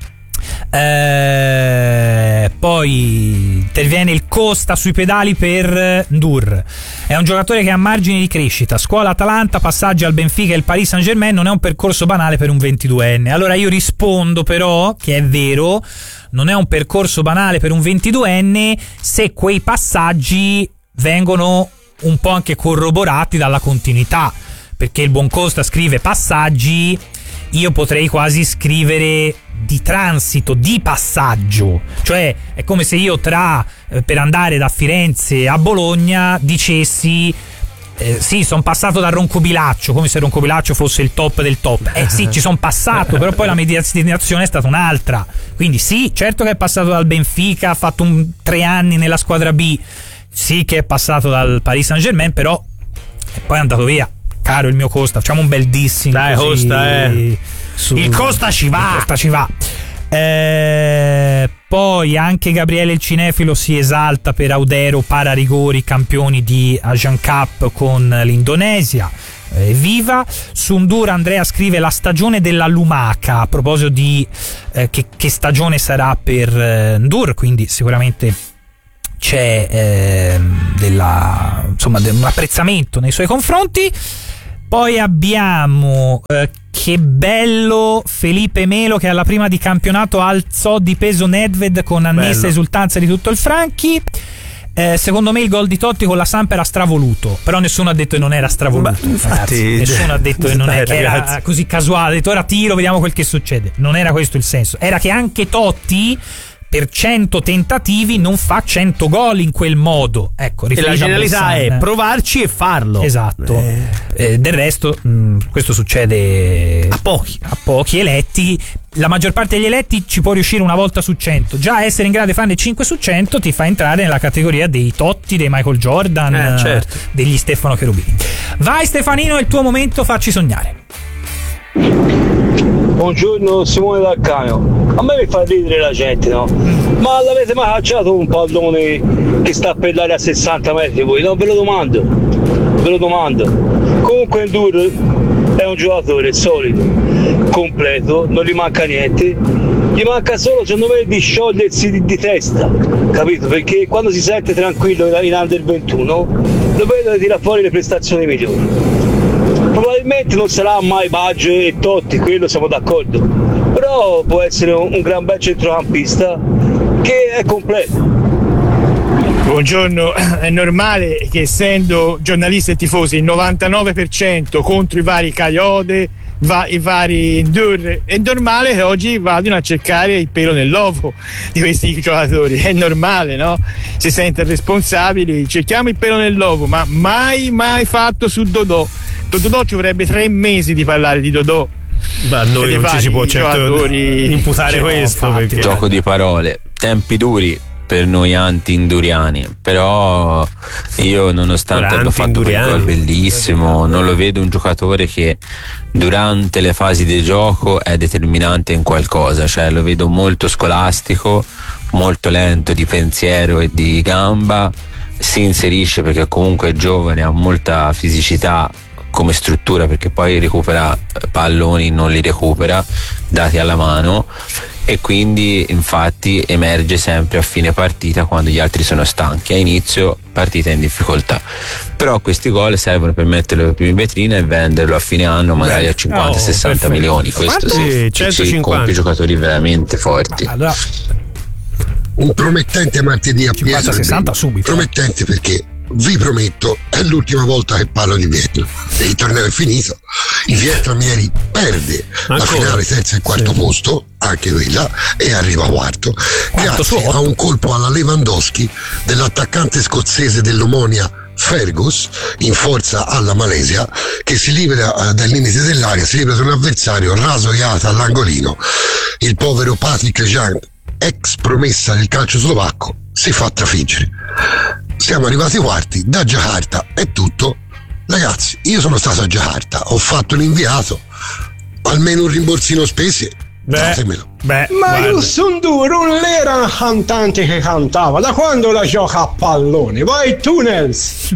Eh, poi interviene il Costa sui pedali per Ndour. È un giocatore che ha margini di crescita. Scuola Atalanta, passaggi al Benfica e il Paris Saint-Germain non è un percorso banale per un ventiduenne. Allora io rispondo però che è vero, non è un percorso banale per un ventiduenne se quei passaggi vengono un po' anche corroborati dalla continuità, perché il buon Costa scrive passaggi, io potrei quasi scrivere di transito, di passaggio, cioè è come se io tra eh, per andare da Firenze a Bologna dicessi eh, sì, sono passato da Roncobilaccio, come se Roncobilaccio fosse il top del top. Eh sì, ci sono passato, però poi la mia destinazione è stata un'altra. Quindi sì, certo che è passato dal Benfica, ha fatto un, tre anni nella squadra B, sì che è passato dal Paris Saint-Germain, però e poi è andato via. Caro il mio Costa, facciamo un bel dissing. Dai, così, Costa, eh. su- Il Costa ci va. Il Costa ci va. Eh, poi anche Gabriele il Cinefilo si esalta per Audero, pararigori, campioni di Asian Cup con l'Indonesia. evviva. Su Ndur Andrea scrive la stagione della lumaca, a proposito di eh, che, che stagione sarà per eh, Ndur, quindi sicuramente c'è eh, della, insomma, un apprezzamento nei suoi confronti. Poi abbiamo eh, che bello Felipe Melo che alla prima di campionato alzò di peso Nedved con annessa esultanza di tutto il Franchi. Eh, secondo me il gol di Totti con la Samp era stravoluto, però nessuno ha detto che non era stravoluto. Beh, infatti, ragazzi, nessuno ha detto che non è, che era così casuale, ha detto ora tiro, vediamo quel che succede. Non era questo il senso, era che anche Totti per cento tentativi non fa cento gol in quel modo. Ecco, e la genialità è provarci e farlo. Esatto. Eh. Eh, del resto mh, questo succede a pochi, a pochi eletti. La maggior parte degli eletti ci può riuscire una volta su cento. Già essere in grado di farne cinque su cento ti fa entrare nella categoria dei Totti, dei Michael Jordan, eh, certo. degli Stefano Cherubini. Vai Stefanino, è il tuo momento, facci sognare. Buongiorno, Simone dal Canio. A me mi fa ridere la gente, no? Ma l'avete mai cacciato un pallone che sta per l'aria a sessanta metri voi? No, ve lo domando, ve lo domando. Comunque Ndur è un giocatore solido, completo, non gli manca niente, gli manca solo secondo me di sciogliersi di, di testa, capito? Perché quando si sente tranquillo in, in under ventuno lo vedo che tira fuori le prestazioni migliori. Probabilmente non sarà mai Baggio e Totti, quello siamo d'accordo, però può essere un, un gran bel centrocampista che è completo. Buongiorno, è normale che essendo giornalisti e tifosi il novantanove per cento contro i vari Caiode, va, i vari Ndur, è normale che oggi vadano a cercare il pelo nell'uovo di questi giocatori, è normale, no? Si sente responsabili, cerchiamo il pelo nell'uovo, ma mai mai fatto su Dodò. Dodò ci vorrebbe tre mesi di parlare di Dodò. Beh, noi non ci si può certo imputare cioè, questo no, perché... gioco di parole, tempi duri per noi anti-induriani, però io nonostante abbia fatto quel gol bellissimo non lo vedo un giocatore che durante le fasi di gioco è determinante in qualcosa, cioè lo vedo molto scolastico, molto lento di pensiero e di gamba, si inserisce perché comunque è giovane, ha molta fisicità come struttura perché poi recupera palloni, non li recupera dati alla mano e quindi infatti emerge sempre a fine partita quando gli altri sono stanchi, a inizio partita in difficoltà, però questi gol servono per metterlo in vetrina e venderlo a fine anno magari a cinquanta sessanta oh, milioni, questo sì, ci compie giocatori veramente forti. Allora, un promettente martedì a Pietro sessanta subito. Promettente perché vi prometto è l'ultima volta che parlo di Vietnam, il torneo è finito, il vietnamieri perde Ancora? la finale senza il quarto sì. posto, anche quella, e arriva quarto grazie a un colpo alla Lewandowski dell'attaccante scozzese dell'Omonia Fergus in forza alla Malesia, che si libera uh, dal limite dell'area, si libera da un avversario rasoiata all'angolino. Il povero Patrick Jean, ex promessa del calcio slovacco, si fa trafiggere. Siamo arrivati quarti, da Jakarta è tutto. Ragazzi, io sono stato a Jakarta, ho fatto l'inviato, almeno un rimborsino spese, datemelo. Beh, ma Youssou N'Dour non era una cantante che cantava, da quando la gioca a pallone? Vai Tunnels!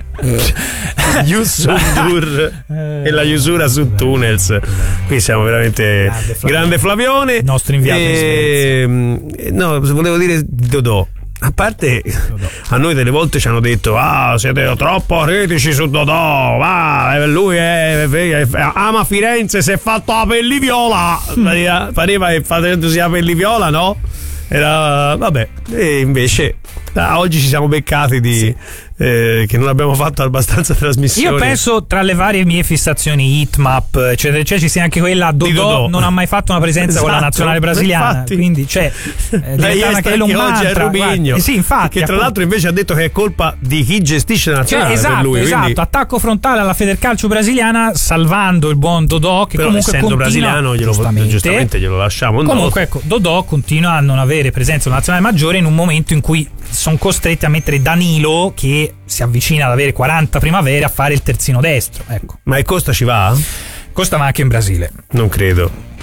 Youssou N'Dour e la chiusura su Tunnels. Qui siamo veramente grande Flavione, grande Flavione. Il nostro inviato e, no, volevo dire Dodò. A parte, a noi delle volte ci hanno detto ah siete troppo critici su Dodò, ah, lui è, è, è, ama Firenze, si è fatto la pelliviola, pareva, pareva che facendosi la pelliviola, no? Era, vabbè, e invece ah, oggi ci siamo beccati di sì. eh, che non abbiamo fatto abbastanza trasmissioni. Io penso tra le varie mie fissazioni Hitmap eccetera eccetera ci sia anche quella Dodò, Dodò. non ha mai fatto una presenza esatto. con la nazionale brasiliana, infatti. Quindi cioè eh, diventava anche un mantra, oggi è Rubigno, eh, sì, infatti, che tra l'altro invece ha detto che è colpa di chi gestisce la nazionale, cioè, esatto, per lui, esatto, quindi... attacco frontale alla Federcalcio brasiliana salvando il buon Dodò che però comunque essendo continua, brasiliano glielo, giustamente, giustamente glielo lasciamo comunque ecco, Dodò continua a non avere presenza in nazionale maggiore in un momento in cui sono costretti a mettere Danilo che si avvicina ad avere quaranta primavere a fare il terzino destro, ecco. Ma e Costa ci va? Costa va anche in Brasile. Non credo.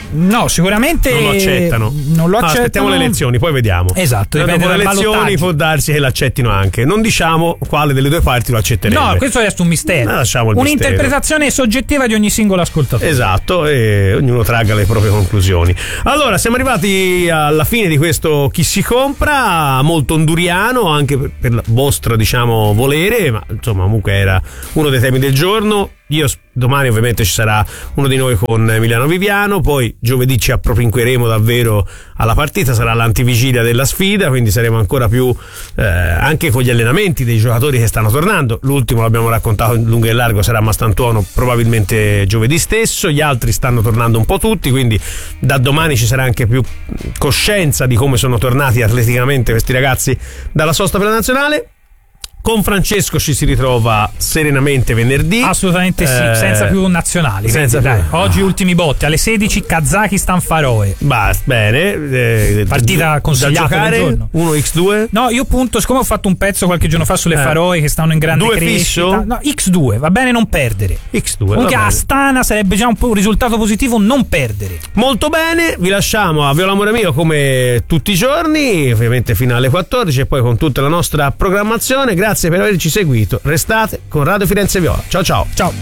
No, sicuramente non lo accettano. Non lo accettano. No, aspettiamo le elezioni, poi vediamo. Esatto, dopo dipende le dal elezioni ballottaggio. può darsi che l'accettino anche. Non diciamo quale delle due parti lo accetterebbe. No, questo resta un mistero. No, lasciamo il Un'interpretazione mistero. soggettiva di ogni singolo ascoltatore. Esatto, e ognuno tragga le proprie conclusioni. Allora, siamo arrivati alla fine di questo Chi si compra, molto honduriano, anche per, per la vostra, diciamo, volere, ma insomma comunque era uno dei temi del giorno. Io domani ovviamente ci sarà uno di noi con Emiliano Viviano, poi giovedì ci appropinqueremo davvero alla partita, sarà l'antivigilia della sfida, quindi saremo ancora più eh, anche con gli allenamenti dei giocatori che stanno tornando. L'ultimo l'abbiamo raccontato in lungo e largo, sarà a Mastantuono probabilmente giovedì stesso, gli altri stanno tornando un po' tutti, quindi da domani ci sarà anche più coscienza di come sono tornati atleticamente questi ragazzi dalla sosta per la nazionale. Con Francesco ci si ritrova serenamente venerdì. Assolutamente sì, eh, senza più nazionali. Senza quindi, più. Dai, oggi ultimi botti alle sedici Kazakistan Faroe. Basta, bene. Eh, Partita consigliata da giocare del giorno. uno ics due? No, io punto, siccome ho fatto un pezzo qualche giorno fa sulle eh. Faroe che stanno in grande due crescita. Fisso? No, ics due, va bene non perdere. ics due. Comunque a Astana sarebbe già un po' un risultato positivo non perdere. Molto bene, vi lasciamo a Viola Amore Mio come tutti i giorni, ovviamente fino alle quattordici e poi con tutta la nostra programmazione. Grazie per averci seguito. Restate con Radio Firenze Viola. Ciao ciao. Ciao.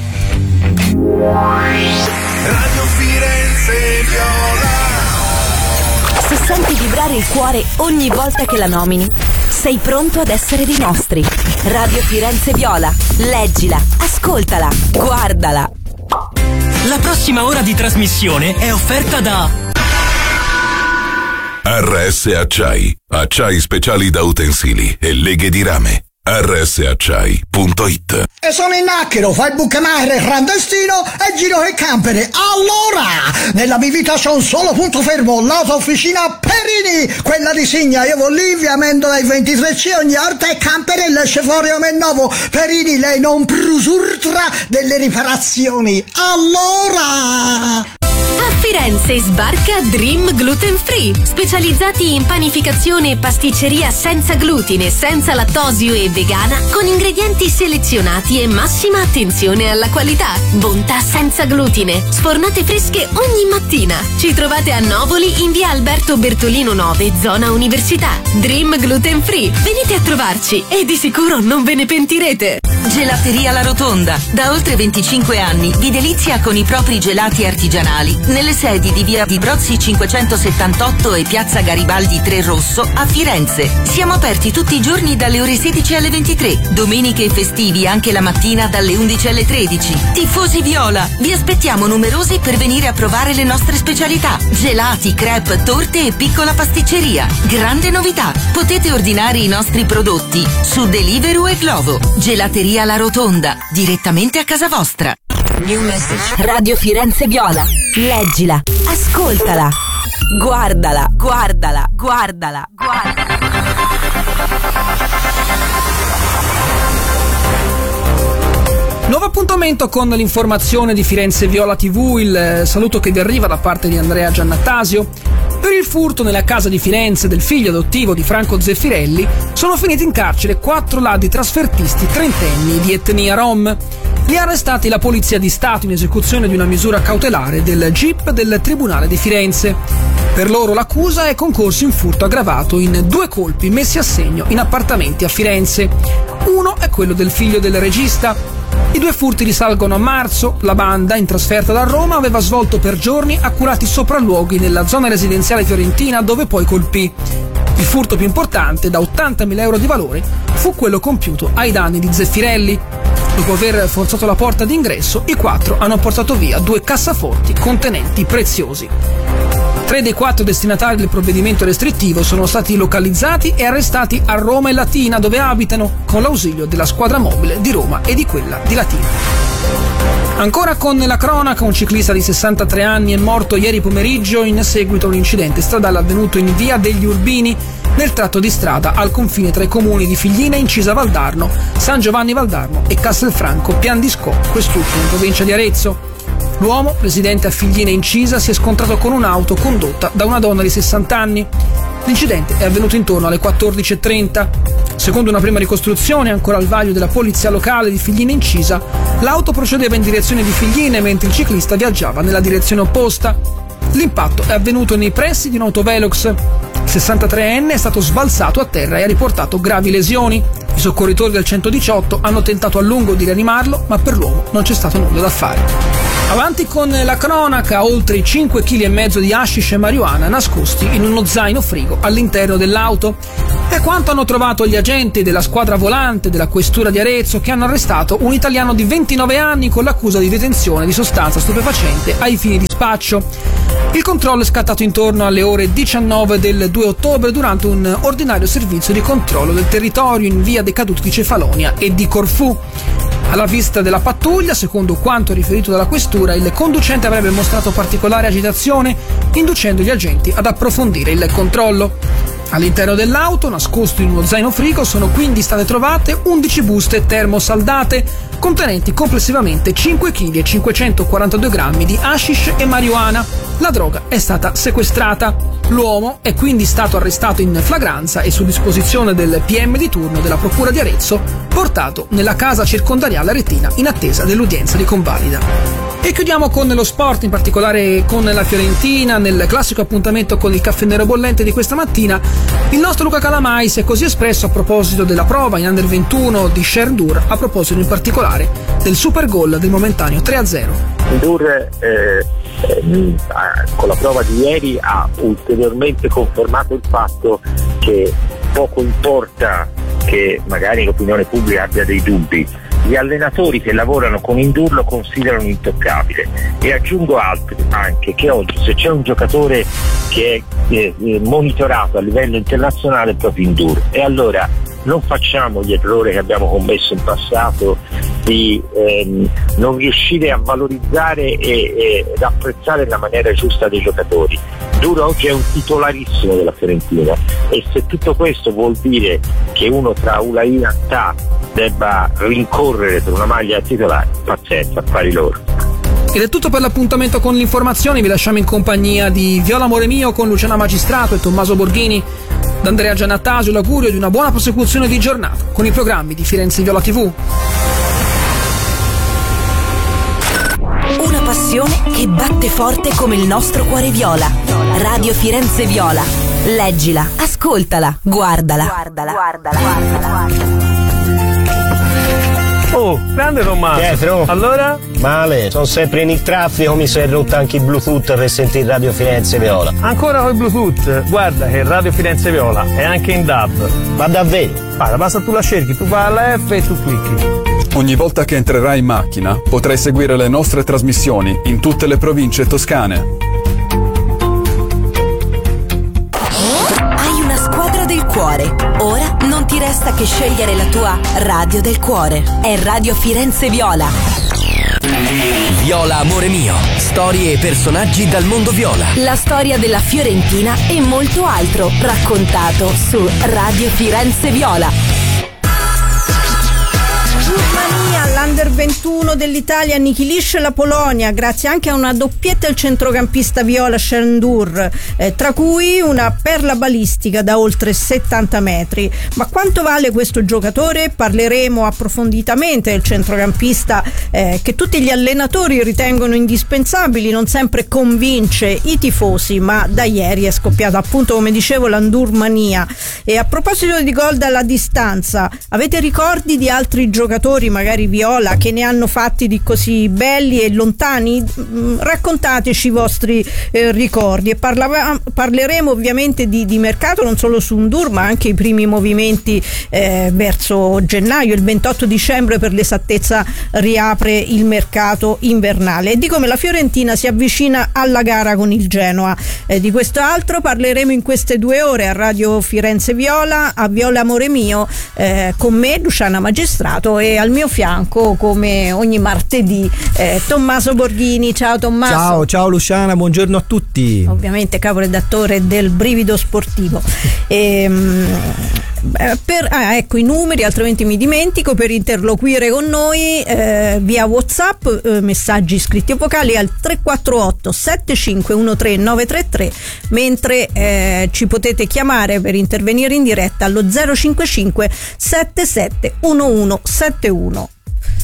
Radio Firenze Viola. Se senti vibrare il cuore ogni volta che la nomini, sei pronto ad essere dei nostri. Radio Firenze Viola. Leggila, ascoltala, guardala. La prossima ora di trasmissione è offerta da R S Acciai. Acciai speciali da utensili e leghe di rame. R S acciai punto it. E sono in Acchero, fai il bucamare clandestino e giro e campere. Allora, nella mia vita c'è un solo punto fermo, l'auto-officina Perini, quella di Signa. Io vado lì, via Mendola ai ventitré C, ogni orta e camperella esce fuori come nuovo. Perini, lei non prusurtra delle riparazioni. Allora... A Firenze sbarca Dream Gluten Free, specializzati in panificazione e pasticceria senza glutine, senza lattosio e vegana, con ingredienti selezionati e massima attenzione alla qualità. Bontà senza glutine, sfornate fresche ogni mattina. Ci trovate a Novoli in via Alberto Bertolino nove, zona Università. Dream Gluten Free, venite a trovarci e di sicuro non ve ne pentirete. Gelateria La Rotonda, da oltre venticinque anni vi delizia con i propri gelati artigianali nelle sedi di via di Brozzi cinquecentosettantotto e piazza Garibaldi tre Rosso a Firenze. Siamo aperti tutti i giorni dalle ore sedici alle ventitré, domeniche e festivi anche la mattina dalle undici alle tredici. Tifosi Viola, vi aspettiamo numerosi per venire a provare le nostre specialità: gelati, crepe, torte e piccola pasticceria. Grande novità, potete ordinare i nostri prodotti su Deliveroo e Glovo. Gelateria La Rotonda, direttamente a casa vostra. New message. Radio Firenze Viola. Leggila, ascoltala, guardala, guardala, guardala, guardala. Nuovo appuntamento con l'informazione di Firenze Viola tivù, il saluto che vi arriva da parte di Andrea Giannattasio. Per il furto nella casa di Firenze del figlio adottivo di Franco Zeffirelli sono finiti in carcere quattro laddi trasfertisti trentenni di etnia rom. Li ha arrestati la Polizia di Stato in esecuzione di una misura cautelare del G I P del Tribunale di Firenze. Per loro l'accusa è concorso in furto aggravato in due colpi messi a segno in appartamenti a Firenze. Uno è quello del figlio del regista. I due furti risalgono a marzo. La banda, in trasferta da Roma, aveva svolto per giorni accurati sopralluoghi nella zona residenziale fiorentina, dove poi colpì. Il furto più importante, da ottantamila euro di valore, fu quello compiuto ai danni di Zeffirelli. Dopo aver forzato la porta d'ingresso, i quattro hanno portato via due cassaforti contenenti preziosi. Tre dei quattro destinatari del provvedimento restrittivo sono stati localizzati e arrestati a Roma e Latina, dove abitano, con l'ausilio della squadra mobile di Roma e di quella di Latina. Ancora con la cronaca, un ciclista di sessantatré anni è morto ieri pomeriggio in seguito a un incidente stradale avvenuto in via degli Urbini, nel tratto di strada al confine tra i comuni di Figline, Incisa Valdarno, San Giovanni Valdarno e Castelfranco Piandisco, quest'ultimo in provincia di Arezzo. L'uomo, residente a Figline Incisa, si è scontrato con un'auto condotta da una donna di sessanta anni. L'incidente è avvenuto intorno alle quattordici e trenta. Secondo una prima ricostruzione, ancora al vaglio della polizia locale di Figline Incisa, l'auto procedeva in direzione di Figline mentre il ciclista viaggiava nella direzione opposta. L'impatto è avvenuto nei pressi di un autovelox. Il sessantatreenne è stato sbalzato a terra e ha riportato gravi lesioni. I soccorritori del centodiciotto hanno tentato a lungo di rianimarlo, ma per l'uomo non c'è stato nulla da fare. Avanti con la cronaca, oltre cinque chili e mezzo di hashish e marijuana nascosti in uno zaino frigo all'interno dell'auto. È quanto hanno trovato gli agenti della squadra volante della questura di Arezzo, che hanno arrestato un italiano di ventinove anni con l'accusa di detenzione di sostanza stupefacente ai fini di spaccio. Il controllo è scattato intorno alle ore diciannove del due ottobre durante un ordinario servizio di controllo del territorio in via dei Caduti di Cefalonia e di Corfù. Alla vista della pattuglia, secondo quanto riferito dalla questura, il conducente avrebbe mostrato particolare agitazione, inducendo gli agenti ad approfondire il controllo. All'interno dell'auto, nascosto in uno zaino frigo, sono quindi state trovate undici buste termosaldate, contenenti complessivamente cinque chili e cinquecentoquarantadue grammi di hashish e marijuana. La droga è stata sequestrata. L'uomo è quindi stato arrestato in flagranza e, su disposizione del P M di turno della Procura di Arezzo, portato nella casa circondariale aretina in attesa dell'udienza di convalida. E chiudiamo con lo sport, in particolare con la Fiorentina. Nel classico appuntamento con il caffè nero bollente di questa mattina, il nostro Luca Calamai si è così espresso a proposito della prova in under ventuno di Sherdur, a proposito in particolare del super gol del momentaneo tre a zero. Ndur eh, eh, con la prova di ieri ha ulteriormente confermato il fatto che poco importa che magari l'opinione pubblica abbia dei dubbi, gli allenatori che lavorano con Ndur lo considerano intoccabile. E aggiungo altro anche, che oggi se c'è un giocatore che è eh, monitorato a livello internazionale è proprio Ndur, e allora non facciamo gli errori che abbiamo commesso in passato di ehm, non riuscire a valorizzare e, e, ed apprezzare la maniera giusta dei giocatori. Ndur oggi è un titolarissimo della Fiorentina, e se tutto questo vuol dire che uno tra Ulai e Attà debba rincorrere per una maglia titolare, pazienza, affari loro. Ed è tutto per l'appuntamento con l'informazione. Vi lasciamo in compagnia di Viola Amore Mio con Luciana Magistrato e Tommaso Borghini. Da Andrea Giannattasio l'augurio di una buona prosecuzione di giornata con i programmi di Firenze Viola tivù. Una passione che batte forte come il nostro cuore viola. Radio Firenze Viola. Leggila, ascoltala, guardala. Guardala, guardala, guardala. Oh, grande Tommaso. Pietro. Allora? Male, sono sempre in il traffico, mi si è rotto anche il Bluetooth per sentire Radio Firenze Viola. Ancora con il Bluetooth? Guarda che Radio Firenze Viola è anche in D A B. Ma davvero? Guarda, basta tu la cerchi, tu vai alla F e tu clicchi. Ogni volta che entrerai in macchina potrai seguire le nostre trasmissioni in tutte le province toscane. Hai una squadra del cuore. Ora non ti resta che scegliere la tua radio del cuore. È Radio Firenze Viola. Viola Amore Mio. Storie e personaggi dal mondo viola. La storia della Fiorentina e molto altro raccontato su Radio Firenze Viola. L'Under ventuno dell'Italia annichilisce la Polonia grazie anche a una doppietta del centrocampista viola Sherdur, eh, tra cui una perla balistica da oltre settanta metri. Ma quanto vale questo giocatore? Parleremo approfonditamente del centrocampista eh, che tutti gli allenatori ritengono indispensabili, non sempre convince i tifosi, ma da ieri è scoppiata appunto, come dicevo, l'Andurmania. E a proposito di gol dalla distanza, avete ricordi di altri giocatori magari viola che ne hanno fatti di così belli e lontani? Raccontateci i vostri eh, ricordi. E parla- parleremo ovviamente di, di mercato, non solo su Ndur, ma anche i primi movimenti eh, verso gennaio. Il ventotto dicembre per l'esattezza riapre il mercato invernale, e di come la Fiorentina si avvicina alla gara con il Genoa. Eh, di questo altro parleremo in queste due ore a Radio Firenze Viola, a Viola Amore Mio, eh, con me Luciana Magistrato, e al mio fianco, come ogni martedì, eh, Tommaso Borghini. Ciao Tommaso. Ciao, ciao Luciana, buongiorno a tutti. Ovviamente caporedattore del Brivido Sportivo. E, per, ah, ecco i numeri, altrimenti mi dimentico, per interloquire con noi eh, via WhatsApp, eh, messaggi scritti o vocali al tre quattro otto sette cinque uno tre nove tre tre, mentre eh, ci potete chiamare per intervenire in diretta allo zero cinque cinque sette sette uno uno sette uno.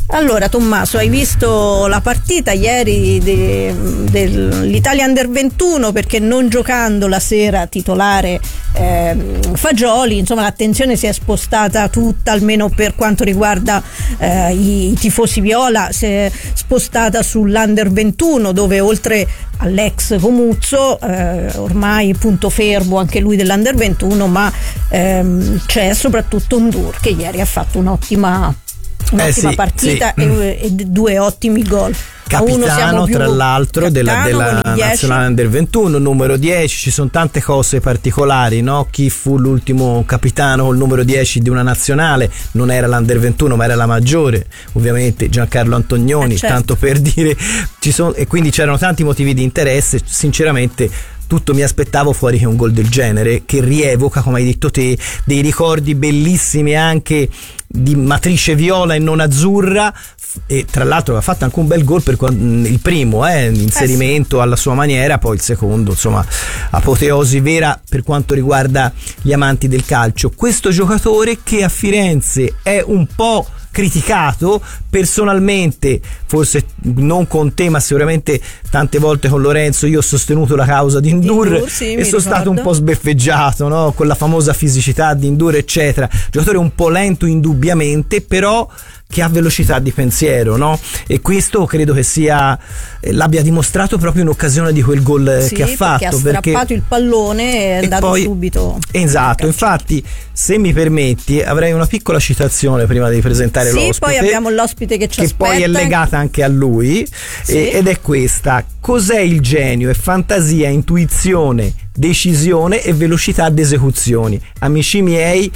Allora Tommaso, hai visto la partita ieri de, dell'Italia Under ventuno, perché non giocando la sera titolare eh, Fagioli, insomma l'attenzione si è spostata tutta, almeno per quanto riguarda eh, i, i tifosi viola, si è spostata sull'Under ventuno, dove oltre all'ex Comuzzo eh, ormai punto fermo anche lui dell'Under ventuno, ma ehm, c'è soprattutto Ndour che ieri ha fatto un'ottima un'ottima eh sì, partita sì. E, e due ottimi gol. Capitano tra l'altro della, della nazionale Under ventuno, numero dieci. Ci sono tante cose particolari, no? Chi fu l'ultimo capitano col numero dieci di una nazionale? Non era l'Under ventuno ma era la maggiore, ovviamente Giancarlo Antonioni, eh certo. Tanto per dire, ci sono, e quindi c'erano tanti motivi di interesse. Sinceramente tutto mi aspettavo fuori che un gol del genere, che rievoca, come hai detto te, dei ricordi bellissimi anche di matrice viola e non azzurra, e tra l'altro ha fatto anche un bel gol per il primo, eh, l'inserimento eh sì. alla sua maniera, poi il secondo, insomma, apoteosi vera per quanto riguarda gli amanti del calcio. Questo giocatore che a Firenze è un po' criticato, personalmente forse non con te ma sicuramente tante volte con Lorenzo io ho sostenuto la causa di Ndour, sì, e sono stato un po' sbeffeggiato, no? Con la famosa fisicità di Ndour eccetera, giocatore un po' lento indubbiamente, però che ha velocità di pensiero, no? E questo credo che sia l'abbia dimostrato proprio in occasione di quel gol sì, che ha fatto, perché ha strappato perché... il pallone e è andato poi, subito. Esatto, infatti se mi permetti avrei una piccola citazione prima di presentare sì, l'ospite. Sì, poi abbiamo l'ospite che ci che aspetta. Che poi è legata anche a lui, sì. e, ed è questa: cos'è il genio? È fantasia, intuizione, decisione e velocità d'esecuzioni. Amici miei,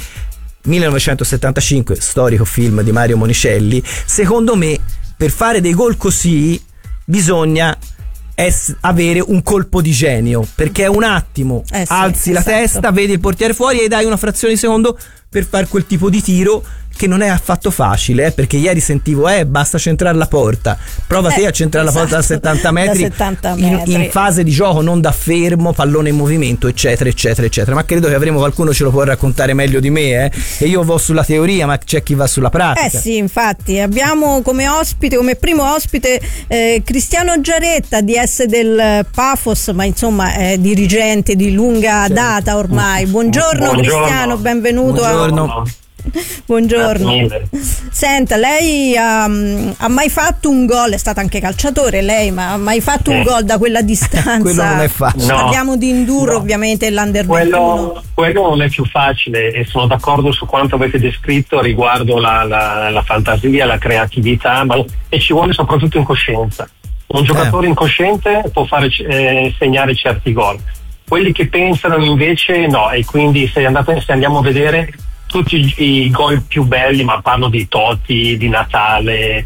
millenovecentosettantacinque, storico film di Mario Monicelli. Secondo me per fare dei gol così bisogna es- avere un colpo di genio, perché è un attimo eh sì, alzi esatto. la testa, vedi il portiere fuori e dai una frazione di secondo per fare quel tipo di tiro che non è affatto facile, eh, perché ieri sentivo eh basta centrare la porta, prova eh, te a centrare esatto, la porta da settanta metri, da settanta metri. In, in fase di gioco, non da fermo, pallone in movimento eccetera eccetera eccetera. Ma credo che avremo qualcuno ce lo può raccontare meglio di me, eh? E io vo sulla teoria ma c'è chi va sulla pratica. Eh sì, infatti abbiamo come ospite, come primo ospite eh, Cristiano Giaretta, D S del Pafos, ma insomma è dirigente di lunga certo. data ormai. Buongiorno, Buongiorno. Cristiano, benvenuto. Buongiorno. A... Buongiorno. Senta, lei ha, ha mai fatto un gol? È stata anche calciatore lei, ma ha mai fatto eh. un gol da quella distanza? Quello non è facile. No. Parliamo di Ndour, no. ovviamente, e l'Under ventuno. Quello non è più facile, e sono d'accordo su quanto avete descritto riguardo la, la, la fantasia, la creatività, ma, e ci vuole soprattutto incoscienza. Un giocatore eh. incosciente può fare eh, segnare certi gol. Quelli che pensano invece no, e quindi se, andate, se andiamo a vedere tutti i gol più belli, ma parlo di Totti, di Natale,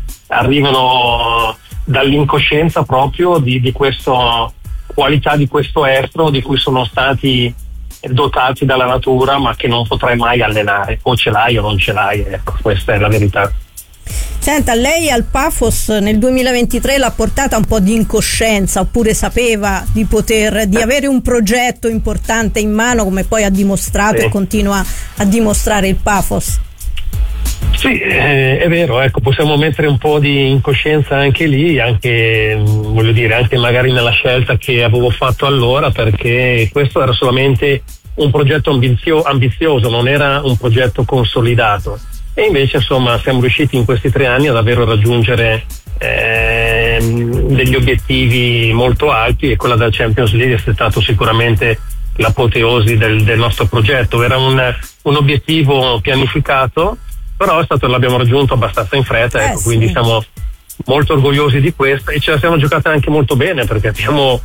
arrivano dall'incoscienza proprio di, di questa qualità, di questo estro di cui sono stati dotati dalla natura, ma che non potrai mai allenare, o ce l'hai o non ce l'hai, ecco, questa è la verità. Senta, lei al Pafos nel duemilaventitré l'ha portata un po' di incoscienza, oppure sapeva di poter, di avere un progetto importante in mano, come poi ha dimostrato sì. e continua a dimostrare il Pafos? Sì, eh, è vero, ecco, possiamo mettere un po' di incoscienza anche lì, anche voglio dire, anche magari nella scelta che avevo fatto allora, perché questo era solamente un progetto ambizio- ambizioso, non era un progetto consolidato. E invece insomma siamo riusciti in questi tre anni a davvero raggiungere eh, degli obiettivi molto alti, e quella del Champions League è stato sicuramente l'apoteosi del, del nostro progetto. Era un, un obiettivo pianificato, però è stato, l'abbiamo raggiunto abbastanza in fretta, ecco, eh sì. quindi siamo molto orgogliosi di questo, e ce la siamo giocata anche molto bene, perché abbiamo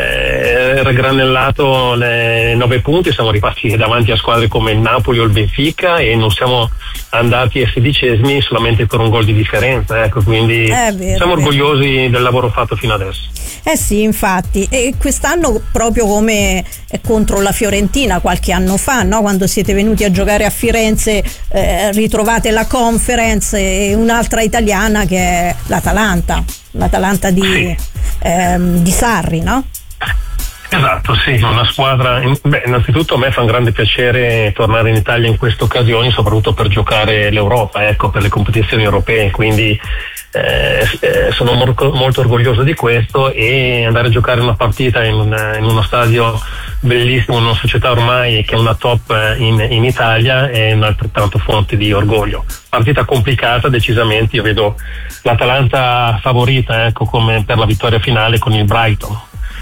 eh, raggranellato le nove punti, siamo ripartiti davanti a squadre come il Napoli o il Benfica e non siamo andati ai sedicesimi solamente per un gol di differenza, ecco, quindi eh, vero, siamo vero. orgogliosi del lavoro fatto fino adesso. Eh sì, infatti, e quest'anno proprio come contro la Fiorentina qualche anno fa, no? Quando siete venuti a giocare a Firenze, eh, ritrovate la Conference e un'altra italiana che è l'Atalanta, l'Atalanta di, ehm, di Sarri, no? Esatto, sì, una squadra. Beh, innanzitutto a me fa un grande piacere tornare in Italia in queste occasioni, soprattutto per giocare l'Europa, ecco, per le competizioni europee, quindi eh, sono molto, molto orgoglioso di questo, e andare a giocare una partita in, un, in uno stadio bellissimo, in una società ormai che è una top in, in Italia, è un'altrettanto fonte di orgoglio. Partita complicata decisamente, io vedo l'Atalanta favorita, ecco, come per la vittoria finale con il Brighton.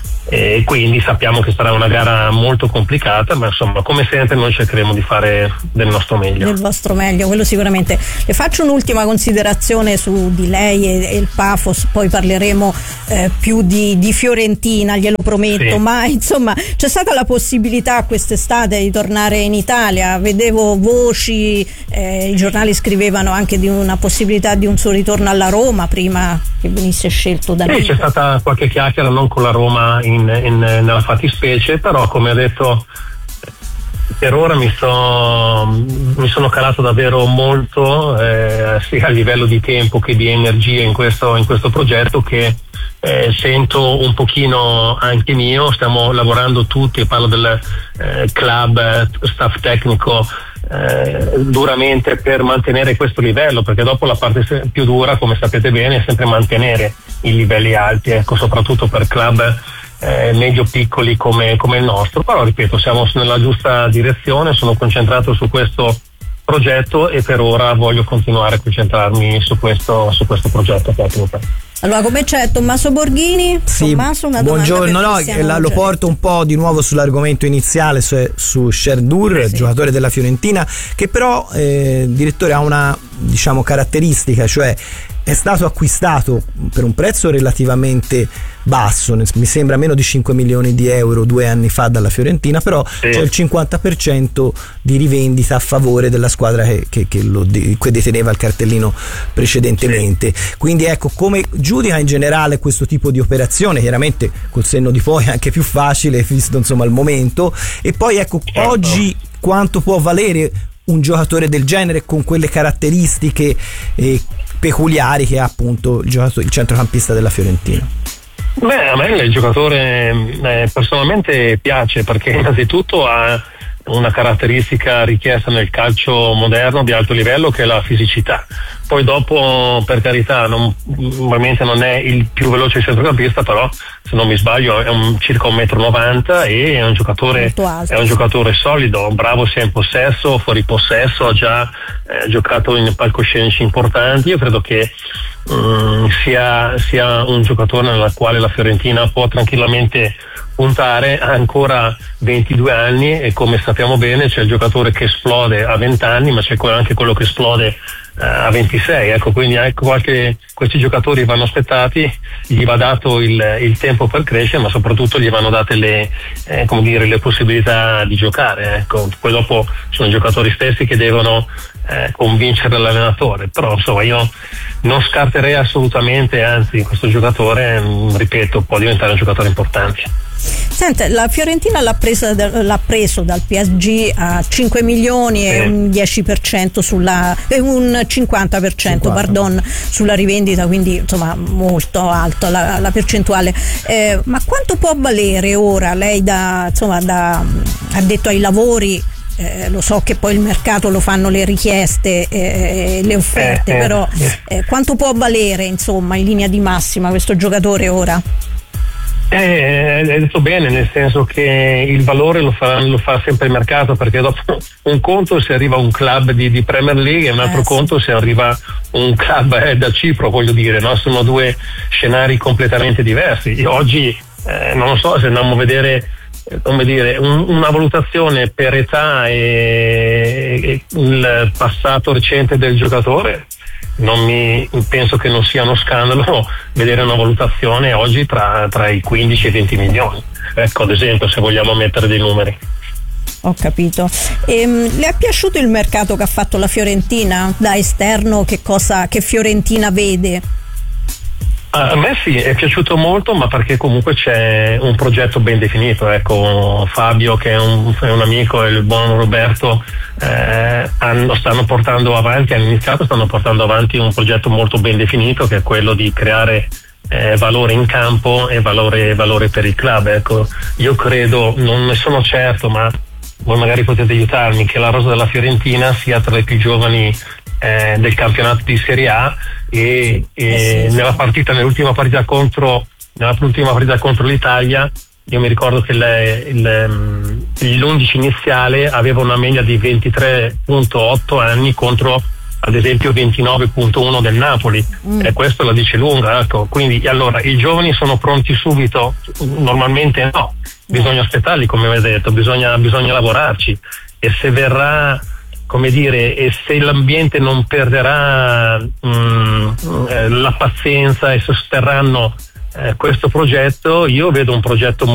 E quindi sappiamo che sarà una gara molto complicata, ma insomma, come sempre noi cercheremo di fare del nostro meglio. Del vostro meglio, quello sicuramente. Le faccio un'ultima considerazione su di lei e, e il Pafos, poi parleremo eh, più di, di Fiorentina, glielo prometto, sì. Ma insomma c'è stata la possibilità quest'estate di tornare in Italia, vedevo voci, eh, i giornali scrivevano anche di una possibilità di un suo ritorno alla Roma prima che venisse scelto da Sì, c'è stata qualche chiacchiera, non con la Roma in In, in, nella fattispecie, però come ho detto per ora mi, sto, mi sono calato davvero molto eh, sia a livello di tempo che di energia in questo, in questo progetto, che eh, sento un pochino anche mio. Stiamo lavorando tutti, parlo del eh, club, staff tecnico, eh, duramente per mantenere questo livello, perché dopo la parte più dura, come sapete bene, è sempre mantenere i livelli alti, ecco, soprattutto per club Eh, medio piccoli come, come il nostro. Però ripeto, siamo nella giusta direzione, sono concentrato su questo progetto e per ora voglio continuare a concentrarmi su questo, su questo progetto. Allora, come c'è Tommaso Borghini? Sì, Tommaso, una buongiorno, no, la, lo porto un po' di nuovo sull'argomento iniziale, su, su Sherdur, sì. Giocatore della Fiorentina, che però eh, direttore ha una, diciamo, caratteristica, cioè è stato acquistato per un prezzo relativamente basso, mi sembra meno di cinque milioni di euro due anni fa dalla Fiorentina, però sì. C'è il cinquanta per cento di rivendita a favore della squadra che, che, che lo de, che deteneva il cartellino precedentemente. Sì. Quindi ecco, come giudica in generale questo tipo di operazione, chiaramente col senno di poi è anche più facile visto insomma il momento, e poi ecco, certo. Oggi quanto può valere un giocatore del genere con quelle caratteristiche eh, peculiari che ha appunto il, giocatore, il centrocampista della Fiorentina? Beh, a me il giocatore eh, personalmente piace, perché innanzitutto ha una caratteristica richiesta nel calcio moderno di alto livello, che è la fisicità. Poi dopo, per carità, non, ovviamente non è il più veloce centrocampista, però se non mi sbaglio è un, circa un metro e novanta e è un giocatore è un giocatore solido, bravo sia in possesso, fuori possesso, ha già eh, giocato in palcoscenici importanti. Io credo che um, sia, sia un giocatore nella quale la Fiorentina può tranquillamente puntare. Ha ancora ventidue anni e, come sappiamo bene, c'è il giocatore che esplode a venti anni, ma c'è anche quello che esplode a ventisei, ecco, quindi ecco, qualche, questi giocatori vanno aspettati, gli va dato il, il tempo per crescere, ma soprattutto gli vanno date le, eh, come dire, le possibilità di giocare, ecco. Poi dopo sono i giocatori stessi che devono eh, convincere l'allenatore, però insomma io non scarterei assolutamente, anzi questo giocatore, mh, ripeto, può diventare un giocatore importante. Senta, la Fiorentina l'ha, presa, l'ha preso dal P S G a cinque milioni e un dieci per cento sulla eh, un cinquanta per cento cinquanta pardon, sulla rivendita, quindi insomma molto alta la, la percentuale. Eh, ma quanto può valere ora? Lei da, insomma, da, ha detto ai lavori, eh, lo so che poi il mercato lo fanno le richieste e eh, le offerte, eh, eh, però eh, quanto può valere insomma in linea di massima questo giocatore ora? Eh, hai detto bene, nel senso che il valore lo fa, lo fa sempre il mercato, perché dopo un conto se arriva un club di, di Premier League e un altro eh, conto sì. se arriva un club eh, da Cipro, voglio dire, no? Sono due scenari completamente diversi. Io oggi eh, non so se andiamo a vedere, come dire, un, una valutazione per età e, e il passato recente del giocatore. Non mi penso che non sia uno scandalo vedere una valutazione oggi tra, tra i quindici e i venti milioni, ecco, ad esempio, se vogliamo mettere dei numeri. Ho capito. Ehm, le è piaciuto il mercato che ha fatto la Fiorentina? Da esterno, che cosa, che Fiorentina vede? A me sì, è piaciuto molto, ma perché comunque c'è un progetto ben definito, ecco. Fabio, che è un, è un amico, e il buon Roberto eh, hanno, stanno portando avanti, hanno iniziato, stanno portando avanti un progetto molto ben definito, che è quello di creare eh, valore in campo e valore, valore per il club. Ecco, io credo, non ne sono certo, ma voi magari potete aiutarmi, che la rosa della Fiorentina sia tra le più giovani eh, del campionato di Serie A e, sì, e sì, nella partita, nell'ultima partita contro nella ultima partita contro l'Italia, io mi ricordo che il, il, l'undici iniziale aveva una media di ventitré virgola otto anni contro ad esempio ventinove virgola uno del Napoli, mm. e questo la dice lunga, ecco. Quindi allora i giovani sono pronti subito? Normalmente no, bisogna aspettarli, come avete detto, bisogna, bisogna lavorarci, e se verrà, come dire, e se l'ambiente non perderà mh, eh, la pazienza e sosterranno eh, questo progetto, io vedo un progetto